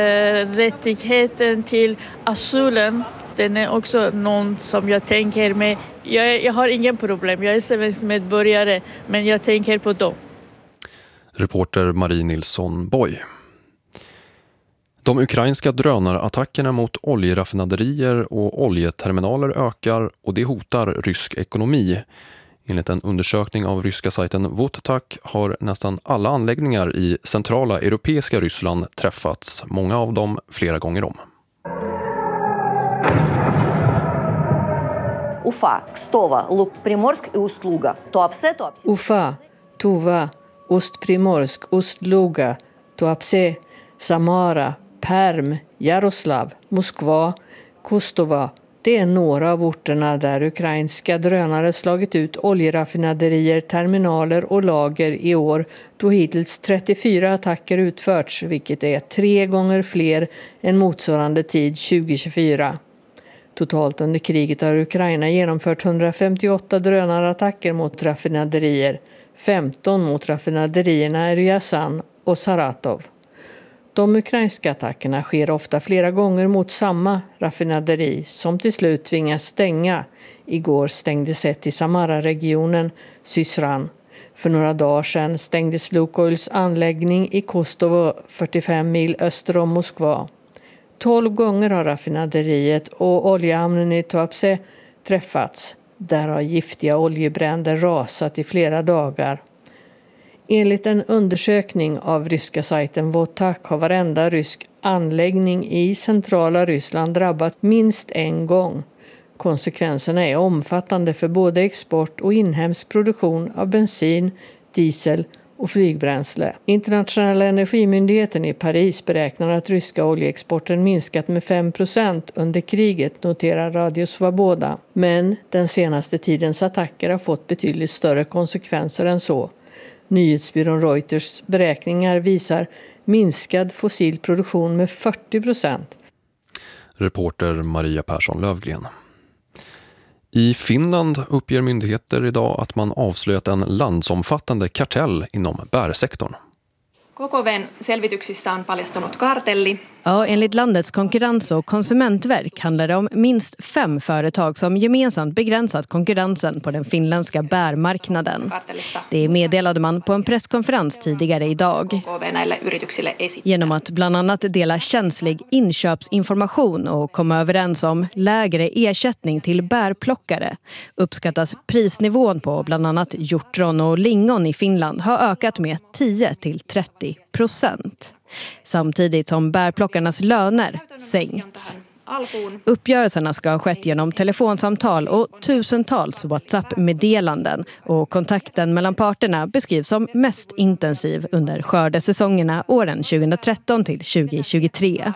rättigheten till asylen. Den är också någon som jag tänker med. Jag, jag har ingen problem, jag är svensk medborgare, men jag tänker på dem. Reporter Marie Nilsson Boy. De ukrainska drönarattackerna mot oljeraffinaderier och oljeterminaler ökar och det hotar rysk ekonomi. Enligt en undersökning av ryska sajten Votak har nästan alla anläggningar i centrala europeiska Ryssland träffats, många av dem flera gånger om. Уфа, Кстово, Лук-Приморск и Усть-Луга. Туапсе, Туапсе. Уфа, Тува, Усть-Приморск, Усть-Луга, Туапсе, Samara, Perm, Jaroslav, Moskva, Kostova, Det är några av orterna där ukrainska drönare slagit ut oljeraffinaderier, terminaler och lager i år, då hittills trettiofyra attacker utförts, vilket är tre gånger fler än motsvarande tid tjugohundratjugofyra. Totalt under kriget har Ukraina genomfört hundrafemtioåtta drönarattacker mot raffinaderier, femton mot raffinaderierna i Ryazan och Saratov. De ukrainska attackerna sker ofta flera gånger mot samma raffinaderi som till slut tvingas stänga. Igår stängdes ett i Samara-regionen, Syzran. För några dagar sedan stängdes Lukoils anläggning i Kostovo, fyrtiofem mil öster om Moskva. Tolv gånger har raffinaderiet och oljehamnen i Tuapse träffats. Där har giftiga oljebränder rasat i flera dagar. Enligt en undersökning av ryska sajten Votak har varenda rysk anläggning i centrala Ryssland drabbats minst en gång. Konsekvenserna är omfattande för både export och inhemsk produktion av bensin, diesel och flygbränsle. Internationella energimyndigheten i Paris beräknar att ryska oljeexporten minskat med fem procent under kriget, noterar Radio Svoboda. Men den senaste tidens attacker har fått betydligt större konsekvenser än så. Nyhetsbyrån Reuters beräkningar visar minskad fossil produktion med fyrtio procent. Reporter Maria Persson Lövgren. I Finland uppger myndigheter idag att man avslöjat en landsomfattande kartell inom bärsektorn. K K V:n selvityksissä on paljastunut kartelli. Ja, enligt landets konkurrens- och konsumentverk handlar det om minst fem företag som gemensamt begränsat konkurrensen på den finländska bärmarknaden. Det meddelade man på en presskonferens tidigare idag. Genom att bland annat dela känslig inköpsinformation och komma överens om lägre ersättning till bärplockare uppskattas prisnivån på bland annat hjortron och lingon i Finland har ökat med tio till trettio procent. Samtidigt som bärplockarnas löner sänkts. Uppgörelserna ska ha skett genom telefonsamtal och tusentals WhatsApp-meddelanden och kontakten mellan parterna beskrivs som mest intensiv under skördesäsongerna åren tjugohundratretton till tjugohundratjugotre.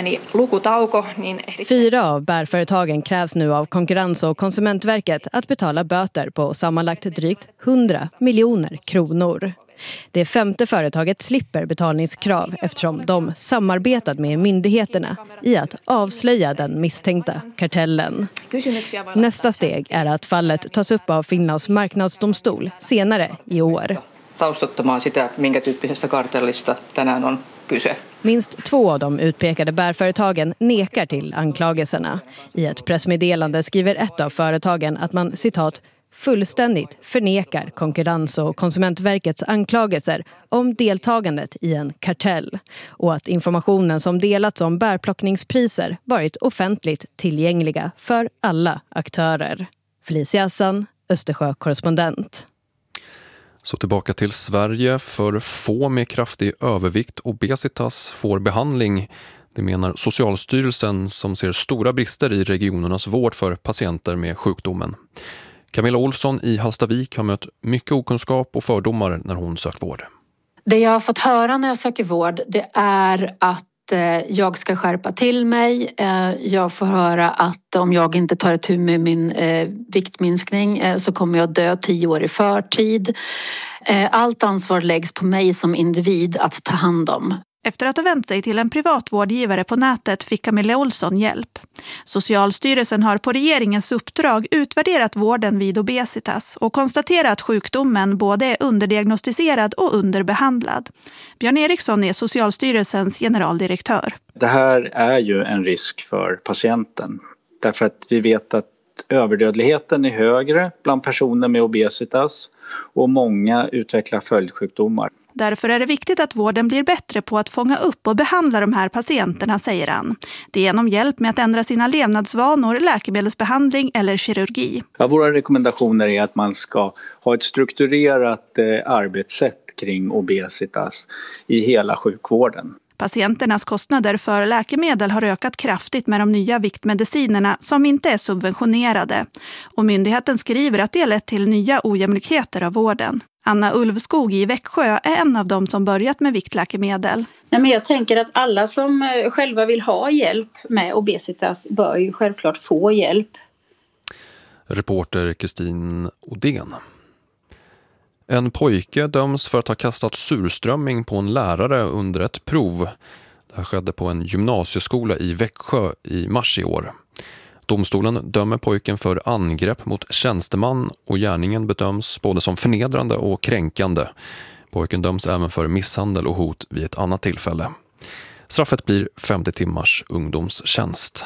Fyra av bärföretagen krävs nu av Konkurrens- och konsumentverket att betala böter på sammanlagt drygt hundra miljoner kronor. Det femte företaget slipper betalningskrav eftersom de samarbetat med myndigheterna i att avslöja den misstänkta kartellen. Nästa steg är att fallet tas upp av Finlands marknadsdomstol senare i år. Taustattamaan sitä, minkä tyyppisestä kartellista tänään on kyse. Minst två av de utpekade bärföretagen nekar till anklagelserna. I ett pressmeddelande skriver ett av företagen att man, citat, fullständigt förnekar Konkurrens- och konsumentverkets anklagelser om deltagandet i en kartell och att informationen som delats om bärplockningspriser varit offentligt tillgängliga för alla aktörer. Felicia Hassan, Östersjö-korrespondent. Så tillbaka till Sverige. För få med kraftig övervikt och obesitas får behandling. Det menar Socialstyrelsen som ser stora brister i regionernas vård för patienter med sjukdomen. Camilla Olsson i Hallstavik har mött mycket okunskap och fördomar när hon sökt vård. Det jag har fått höra när jag söker vård, det är att jag ska skärpa till mig. Jag får höra att om jag inte tar itu med min viktminskning så kommer jag dö tio år i förtid. Allt ansvar läggs på mig som individ att ta hand om. Efter att ha vänt sig till en privat vårdgivare på nätet fick Camilla Olsson hjälp. Socialstyrelsen har på regeringens uppdrag utvärderat vården vid obesitas och konstaterat att sjukdomen både är underdiagnostiserad och underbehandlad. Björn Eriksson är Socialstyrelsens generaldirektör. Det här är ju en risk för patienten därför att vi vet att överdödligheten är högre bland personer med obesitas och många utvecklar följdsjukdomar. Därför är det viktigt att vården blir bättre på att fånga upp och behandla de här patienterna, säger han. Det är genom hjälp med att ändra sina levnadsvanor, läkemedelsbehandling eller kirurgi. Ja, våra rekommendationer är att man ska ha ett strukturerat eh, arbetssätt kring obesitas i hela sjukvården. Patienternas kostnader för läkemedel har ökat kraftigt med de nya viktmedicinerna som inte är subventionerade. Och myndigheten skriver att det lett till nya ojämlikheter av vården. Anna Ulvskog i Växjö är en av dem som börjat med viktläkemedel. Nej, men jag tänker att alla som själva vill ha hjälp med obesitas bör ju självklart få hjälp. Reporter Kristin Odén. En pojke döms för att ha kastat surströmming på en lärare under ett prov. Det här skedde på en gymnasieskola i Växjö i mars i år. Domstolen dömer pojken för angrepp mot tjänsteman och gärningen bedöms både som förnedrande och kränkande. Pojken döms även för misshandel och hot vid ett annat tillfälle. Straffet blir femtio timmars ungdomstjänst.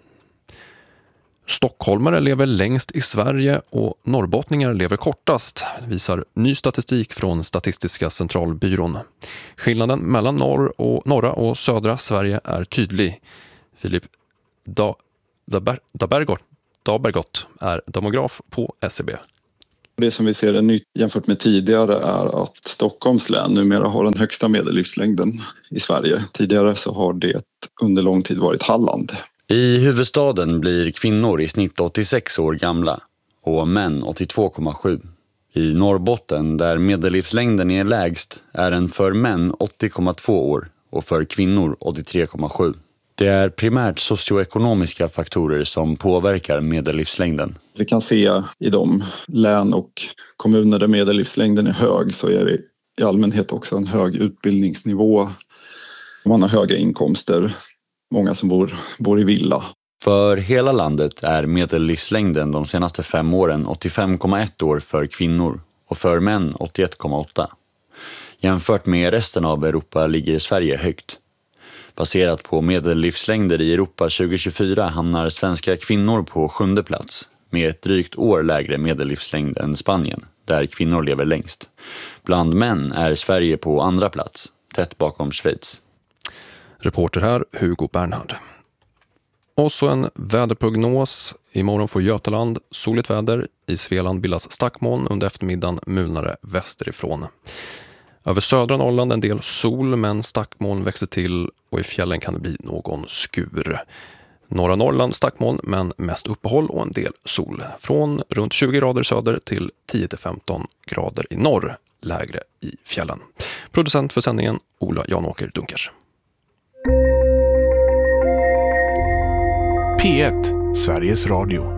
Stockholmare lever längst i Sverige och norrbottningar lever kortast, visar ny statistik från Statistiska centralbyrån. Skillnaden mellan norr och norra och södra Sverige är tydlig. Filip da, Daber, Dabergott, Dabergott är demograf på S C B. Det som vi ser är nytt jämfört med tidigare är att Stockholms län numera har den högsta medellivslängden i Sverige. Tidigare så har det under lång tid varit Halland. I huvudstaden blir kvinnor i snitt åttiosex år gamla och män åttiotvå komma sju. I Norrbotten, där medellivslängden är lägst, är den för män åttio komma två år och för kvinnor åttiotre komma sju. Det är primärt socioekonomiska faktorer som påverkar medellivslängden. Vi kan se i de län och kommuner där medellivslängden är hög så är det i allmänhet också en hög utbildningsnivå. Man har höga inkomster. Många som bor, bor i villa. För hela landet är medellivslängden de senaste fem åren åttiofem komma ett år för kvinnor och för män åttioett komma åtta. Jämfört med resten av Europa ligger Sverige högt. Baserat på medellivslängder i Europa tjugo tjugofyra hamnar svenska kvinnor på sjunde plats med ett drygt år lägre medellivslängd än Spanien, där kvinnor lever längst. Bland män är Sverige på andra plats, tätt bakom Schweiz. Reporter här, Hugo Bernhard. Och så en väderprognos. Imorgon får Götaland soligt väder. I Svealand bildas stackmoln, under eftermiddagen mulnare västerifrån. Över södra Norrland en del sol, men stackmoln växer till och i fjällen kan det bli någon skur. Norra Norrland stackmoln, men mest uppehåll och en del sol. Från runt tjugo grader söder till tio till femton grader i norr, lägre i fjällen. Producent för sändningen Ola Janåker Dunkers. P ett, Sveriges Radio.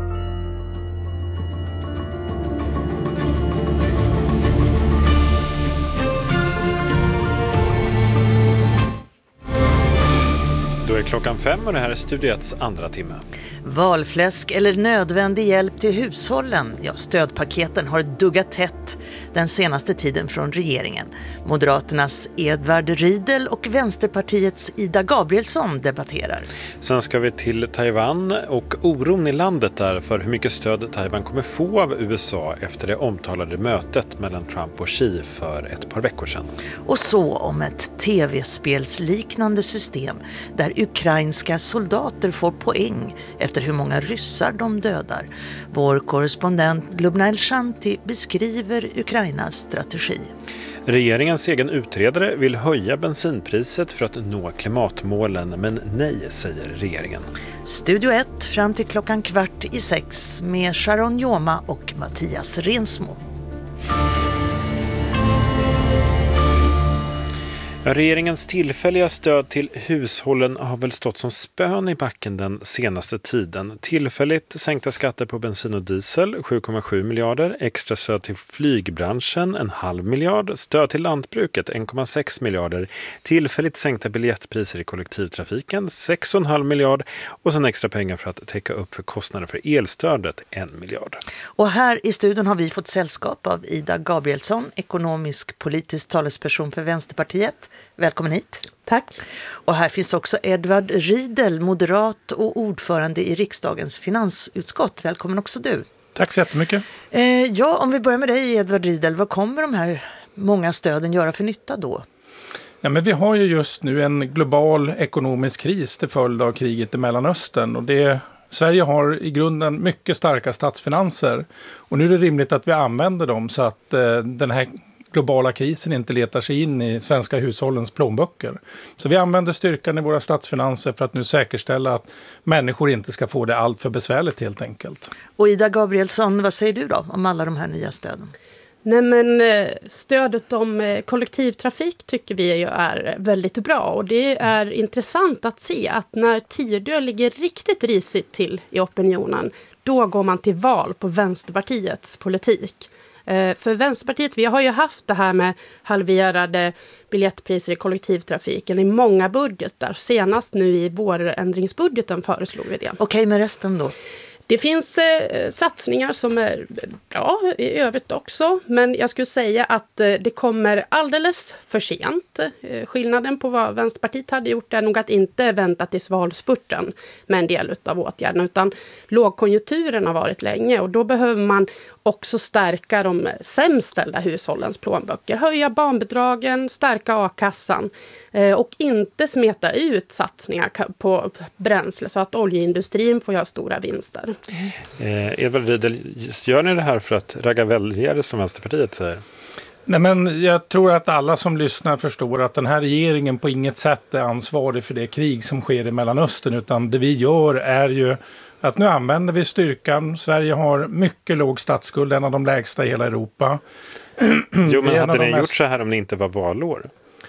Då är klockan fem och det här är Studio etts andra timme. Valfläsk eller nödvändig hjälp till hushållen? Ja, stödpaketen har duggat tätt den senaste tiden från regeringen. Moderaternas Edvard Riedel och Vänsterpartiets Ida Gabrielsson debatterar. Sen ska vi till Taiwan och oron i landet där för hur mycket stöd Taiwan kommer få av U S A efter det omtalade mötet mellan Trump och Xi för ett par veckor sedan. Och så om ett tv-spelsliknande system där ukrainska soldater får poäng efter hur många ryssar de dödar. Vår korrespondent Lubna Elshanti beskriver Ukrainas strategi. Regeringens egen utredare vill höja bensinpriset för att nå klimatmålen, men nej, säger regeringen. Studio ett fram till klockan kvart i sex med Sharon Joma och Mattias Rensmo. Regeringens tillfälliga stöd till hushållen har väl stått som spön i backen den senaste tiden. Tillfälligt sänkta skatter på bensin och diesel, sju komma sju miljarder. Extra stöd till flygbranschen, en halv miljard. Stöd till lantbruket, en komma sex miljarder. Tillfälligt sänkta biljettpriser i kollektivtrafiken, sex komma fem miljard. Och sen extra pengar för att täcka upp för kostnader för elstödet, en miljard. Och här i studion har vi fått sällskap av Ida Gabrielsson, ekonomisk politisk talesperson för Vänsterpartiet. Välkommen hit. Tack. Och här finns också Edvard Riedel, moderat och ordförande i riksdagens finansutskott. Välkommen också du. Tack så jättemycket. Eh, ja, om vi börjar med dig Edvard Riedel, vad kommer de här många stöden göra för nytta då? Ja, men vi har ju just nu en global ekonomisk kris till följd av kriget i Mellanöstern. Och det, Sverige har i grunden mycket starka statsfinanser. Och nu är det rimligt att vi använder dem så att eh, den här globala krisen inte letar sig in i svenska hushållens plånböcker. Så vi använder styrkan i våra statsfinanser för att nu säkerställa att människor inte ska få det allt för besvärligt helt enkelt. Och Ida Gabrielsson, vad säger du då om alla de här nya stöden? Nej, men stödet om kollektivtrafik tycker vi ju är väldigt bra, och det är intressant att se att när Tidö ligger riktigt risigt till i opinionen, då går man till val på Vänsterpartiets politik. För Vänsterpartiet, vi har ju haft det här med halverade biljettpriser i kollektivtrafiken i många budgetar. Senast nu i vårändringsbudgeten föreslog vi det. Okej, med resten då? Det finns eh, satsningar som är bra i övrigt också, men jag skulle säga att eh, det kommer alldeles för sent. Eh, skillnaden på vad Vänsterpartiet hade gjort är nog att inte vänta tills valspurten med en del av åtgärderna, utan lågkonjunkturen har varit länge, och då behöver man också stärka de sämst ställda hushållens plånböcker, höja barnbidragen, stärka a-kassan eh, och inte smeta ut satsningar på bränsle så att oljeindustrin får göra stora vinster. Eh, Edvard Riedel, gör ni det här för att ragga väljare som Vänsterpartiet säger? Nej, men jag tror att alla som lyssnar förstår att den här regeringen på inget sätt är ansvarig för det krig som sker i Mellanöstern, utan det vi gör är ju att nu använder vi styrkan. Sverige har mycket låg statsskuld, en av de lägsta i hela Europa. Jo, men hade ni mest... gjort så här om det inte var valår?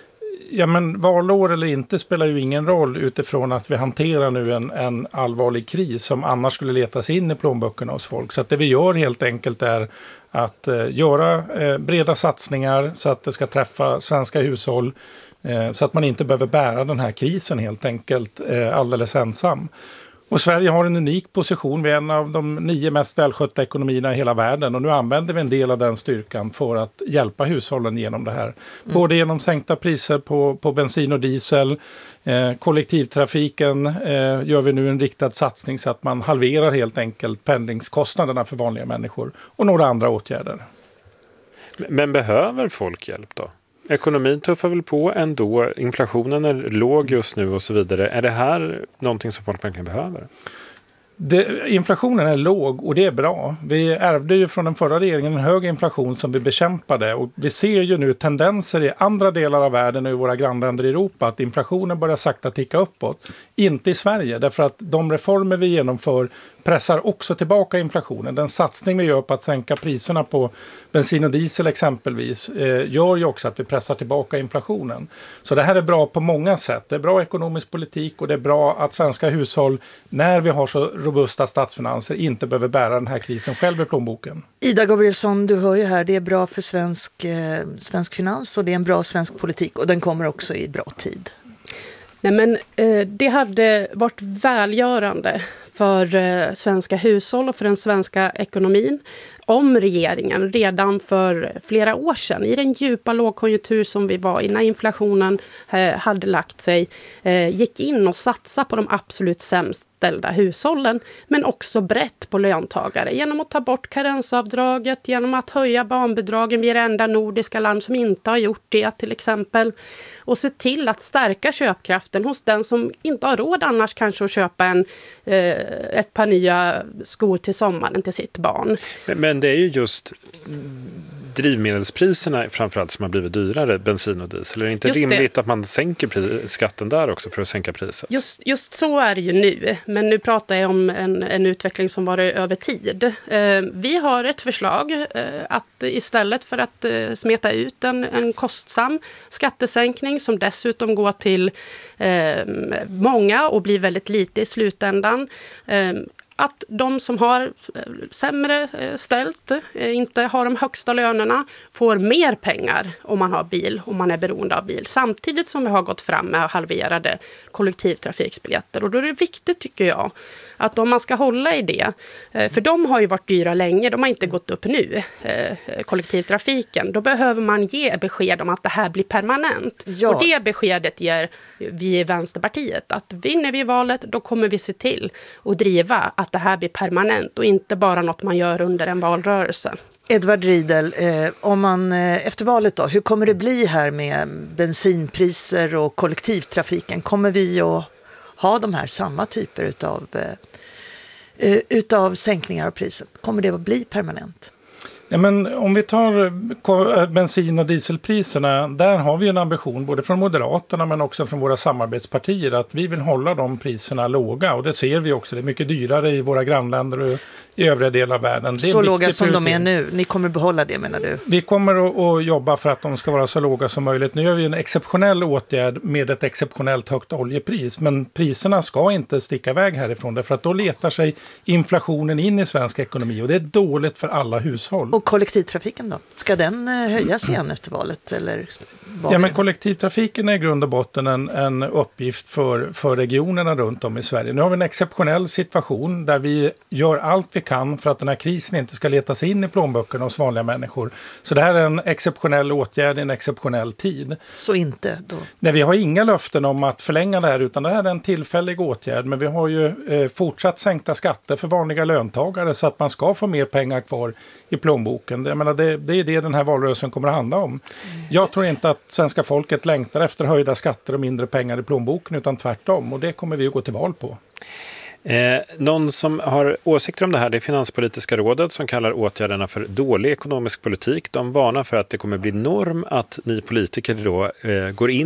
Ja, men valår eller inte spelar ju ingen roll utifrån att vi hanterar nu en, en allvarlig kris som annars skulle letas in i plånböckerna hos folk. Så att det vi gör helt enkelt är att eh, göra eh, breda satsningar så att det ska träffa svenska hushåll, eh, så att man inte behöver bära den här krisen helt enkelt eh, alldeles ensam. Och Sverige har en unik position. Vi är en av de nio mest välskötta ekonomierna i hela världen. Och nu använder vi en del av den styrkan för att hjälpa hushållen genom det här. Mm. Både genom sänkta priser på, på bensin och diesel. Eh, kollektivtrafiken eh, gör vi nu en riktad satsning så att man halverar helt enkelt pendlingskostnaderna för vanliga människor. Och några andra åtgärder. Men, men behöver folk hjälp då? Ekonomin tuffar väl på ändå, inflationen är låg just nu och så vidare. Är det här någonting som folk verkligen behöver? Det, inflationen är låg och det är bra. Vi ärvde ju från den förra regeringen en hög inflation som vi bekämpade, och vi ser ju nu tendenser i andra delar av världen och i våra grannländer i Europa att inflationen börjar sakta ticka uppåt. Inte i Sverige, därför att de reformer vi genomför pressar också tillbaka inflationen. Den satsning vi gör på att sänka priserna på bensin och diesel exempelvis eh, gör ju också att vi pressar tillbaka inflationen. Så det här är bra på många sätt. Det är bra ekonomisk politik och det är bra att svenska hushåll, när vi har så robusta statsfinanser, inte behöver bära den här krisen själv i plånboken. Ida Gabrielsson, du hör ju här, det är bra för svensk, eh, svensk finans och det är en bra svensk politik, och den kommer också i bra tid. Nej, men eh, det hade varit välgörande för eh, svenska hushåll och för den svenska ekonomin om regeringen redan för flera år sedan, i den djupa lågkonjunktur som vi var i när inflationen eh, hade lagt sig, eh, gick in och satsade på de absolut sämst ställda hushållen, men också brett på löntagare genom att ta bort karensavdraget, genom att höja barnbidragen. Vi är det enda nordiska land som inte har gjort det till exempel, och se till att stärka köpkraften hos den som inte har råd annars kanske att köpa en, eh, ett par nya skor till sommaren till sitt barn. Men, men det är ju just drivmedelspriserna framförallt som har blivit dyrare, bensin och diesel. Är det inte just rimligt det. Att man sänker pris- skatten där också för att sänka priset? Just, just så är det ju nu, men nu pratar jag om en, en utveckling som varit över tid. Eh, vi har ett förslag eh, att istället för att eh, smeta ut en, en kostsam skattesänkning som dessutom går till eh, många och blir väldigt lite i slutändan, eh, att de som har sämre ställt, inte har de högsta lönerna, får mer pengar om man har bil, om man är beroende av bil. Samtidigt som vi har gått fram med halverade kollektivtrafiksbiljetter. Och då är det viktigt, tycker jag, att om man ska hålla i det, för de har ju varit dyra länge, de har inte gått upp nu, kollektivtrafiken. Då behöver man ge besked om att det här blir permanent. Ja. Och det beskedet ger vi i Vänsterpartiet, att vinner vi valet, då kommer vi se till att driva att det här blir permanent och inte bara något man gör under en valrörelse. Edvard Riedel, eh, om man eh, efter valet då, hur kommer det bli här med bensinpriser och kollektivtrafiken? Kommer vi att ha de här samma typer utav, eh, utav sänkningar av priset? Kommer det att bli permanent? Ja, men om vi tar bensin- och dieselpriserna, där har vi en ambition både från Moderaterna men också från våra samarbetspartier att vi vill hålla de priserna låga, och det ser vi också. Det är mycket dyrare i våra grannländer och i övriga delar av världen. Det är så låga som prioritering. de är nu. Ni kommer behålla det, menar du? Vi kommer att, att jobba för att de ska vara så låga som möjligt. Nu gör vi en exceptionell åtgärd med ett exceptionellt högt oljepris, men priserna ska inte sticka iväg härifrån, därför att då letar sig inflationen in i svensk ekonomi, och det är dåligt för alla hushåll. Och kollektivtrafiken då? Ska den höjas igen efter valet? Eller ja, men kollektivtrafiken är i grund och botten en, en uppgift för, för regionerna runt om i Sverige. Nu har vi en exceptionell situation där vi gör allt vi kan för att den här krisen inte ska leta sig in i plånböckerna hos vanliga människor. Så det här är en exceptionell åtgärd i en exceptionell tid. Så inte då? Nej, vi har inga löften om att förlänga det här, utan det här är en tillfällig åtgärd. Men vi har ju eh, fortsatt sänkta skatter för vanliga löntagare så att man ska få mer pengar kvar i plånboken. Jag menar, det, det är det den här valrörelsen kommer att handla om. Mm. Jag tror inte att svenska folket längtar efter höjda skatter och mindre pengar i plånboken, utan tvärtom. Och det kommer vi att gå till val på. Eh, någon som har åsikter om det här, det är Finanspolitiska rådet som kallar åtgärderna för dålig ekonomisk politik. De varnar för att det kommer bli norm att ni politiker då eh, går in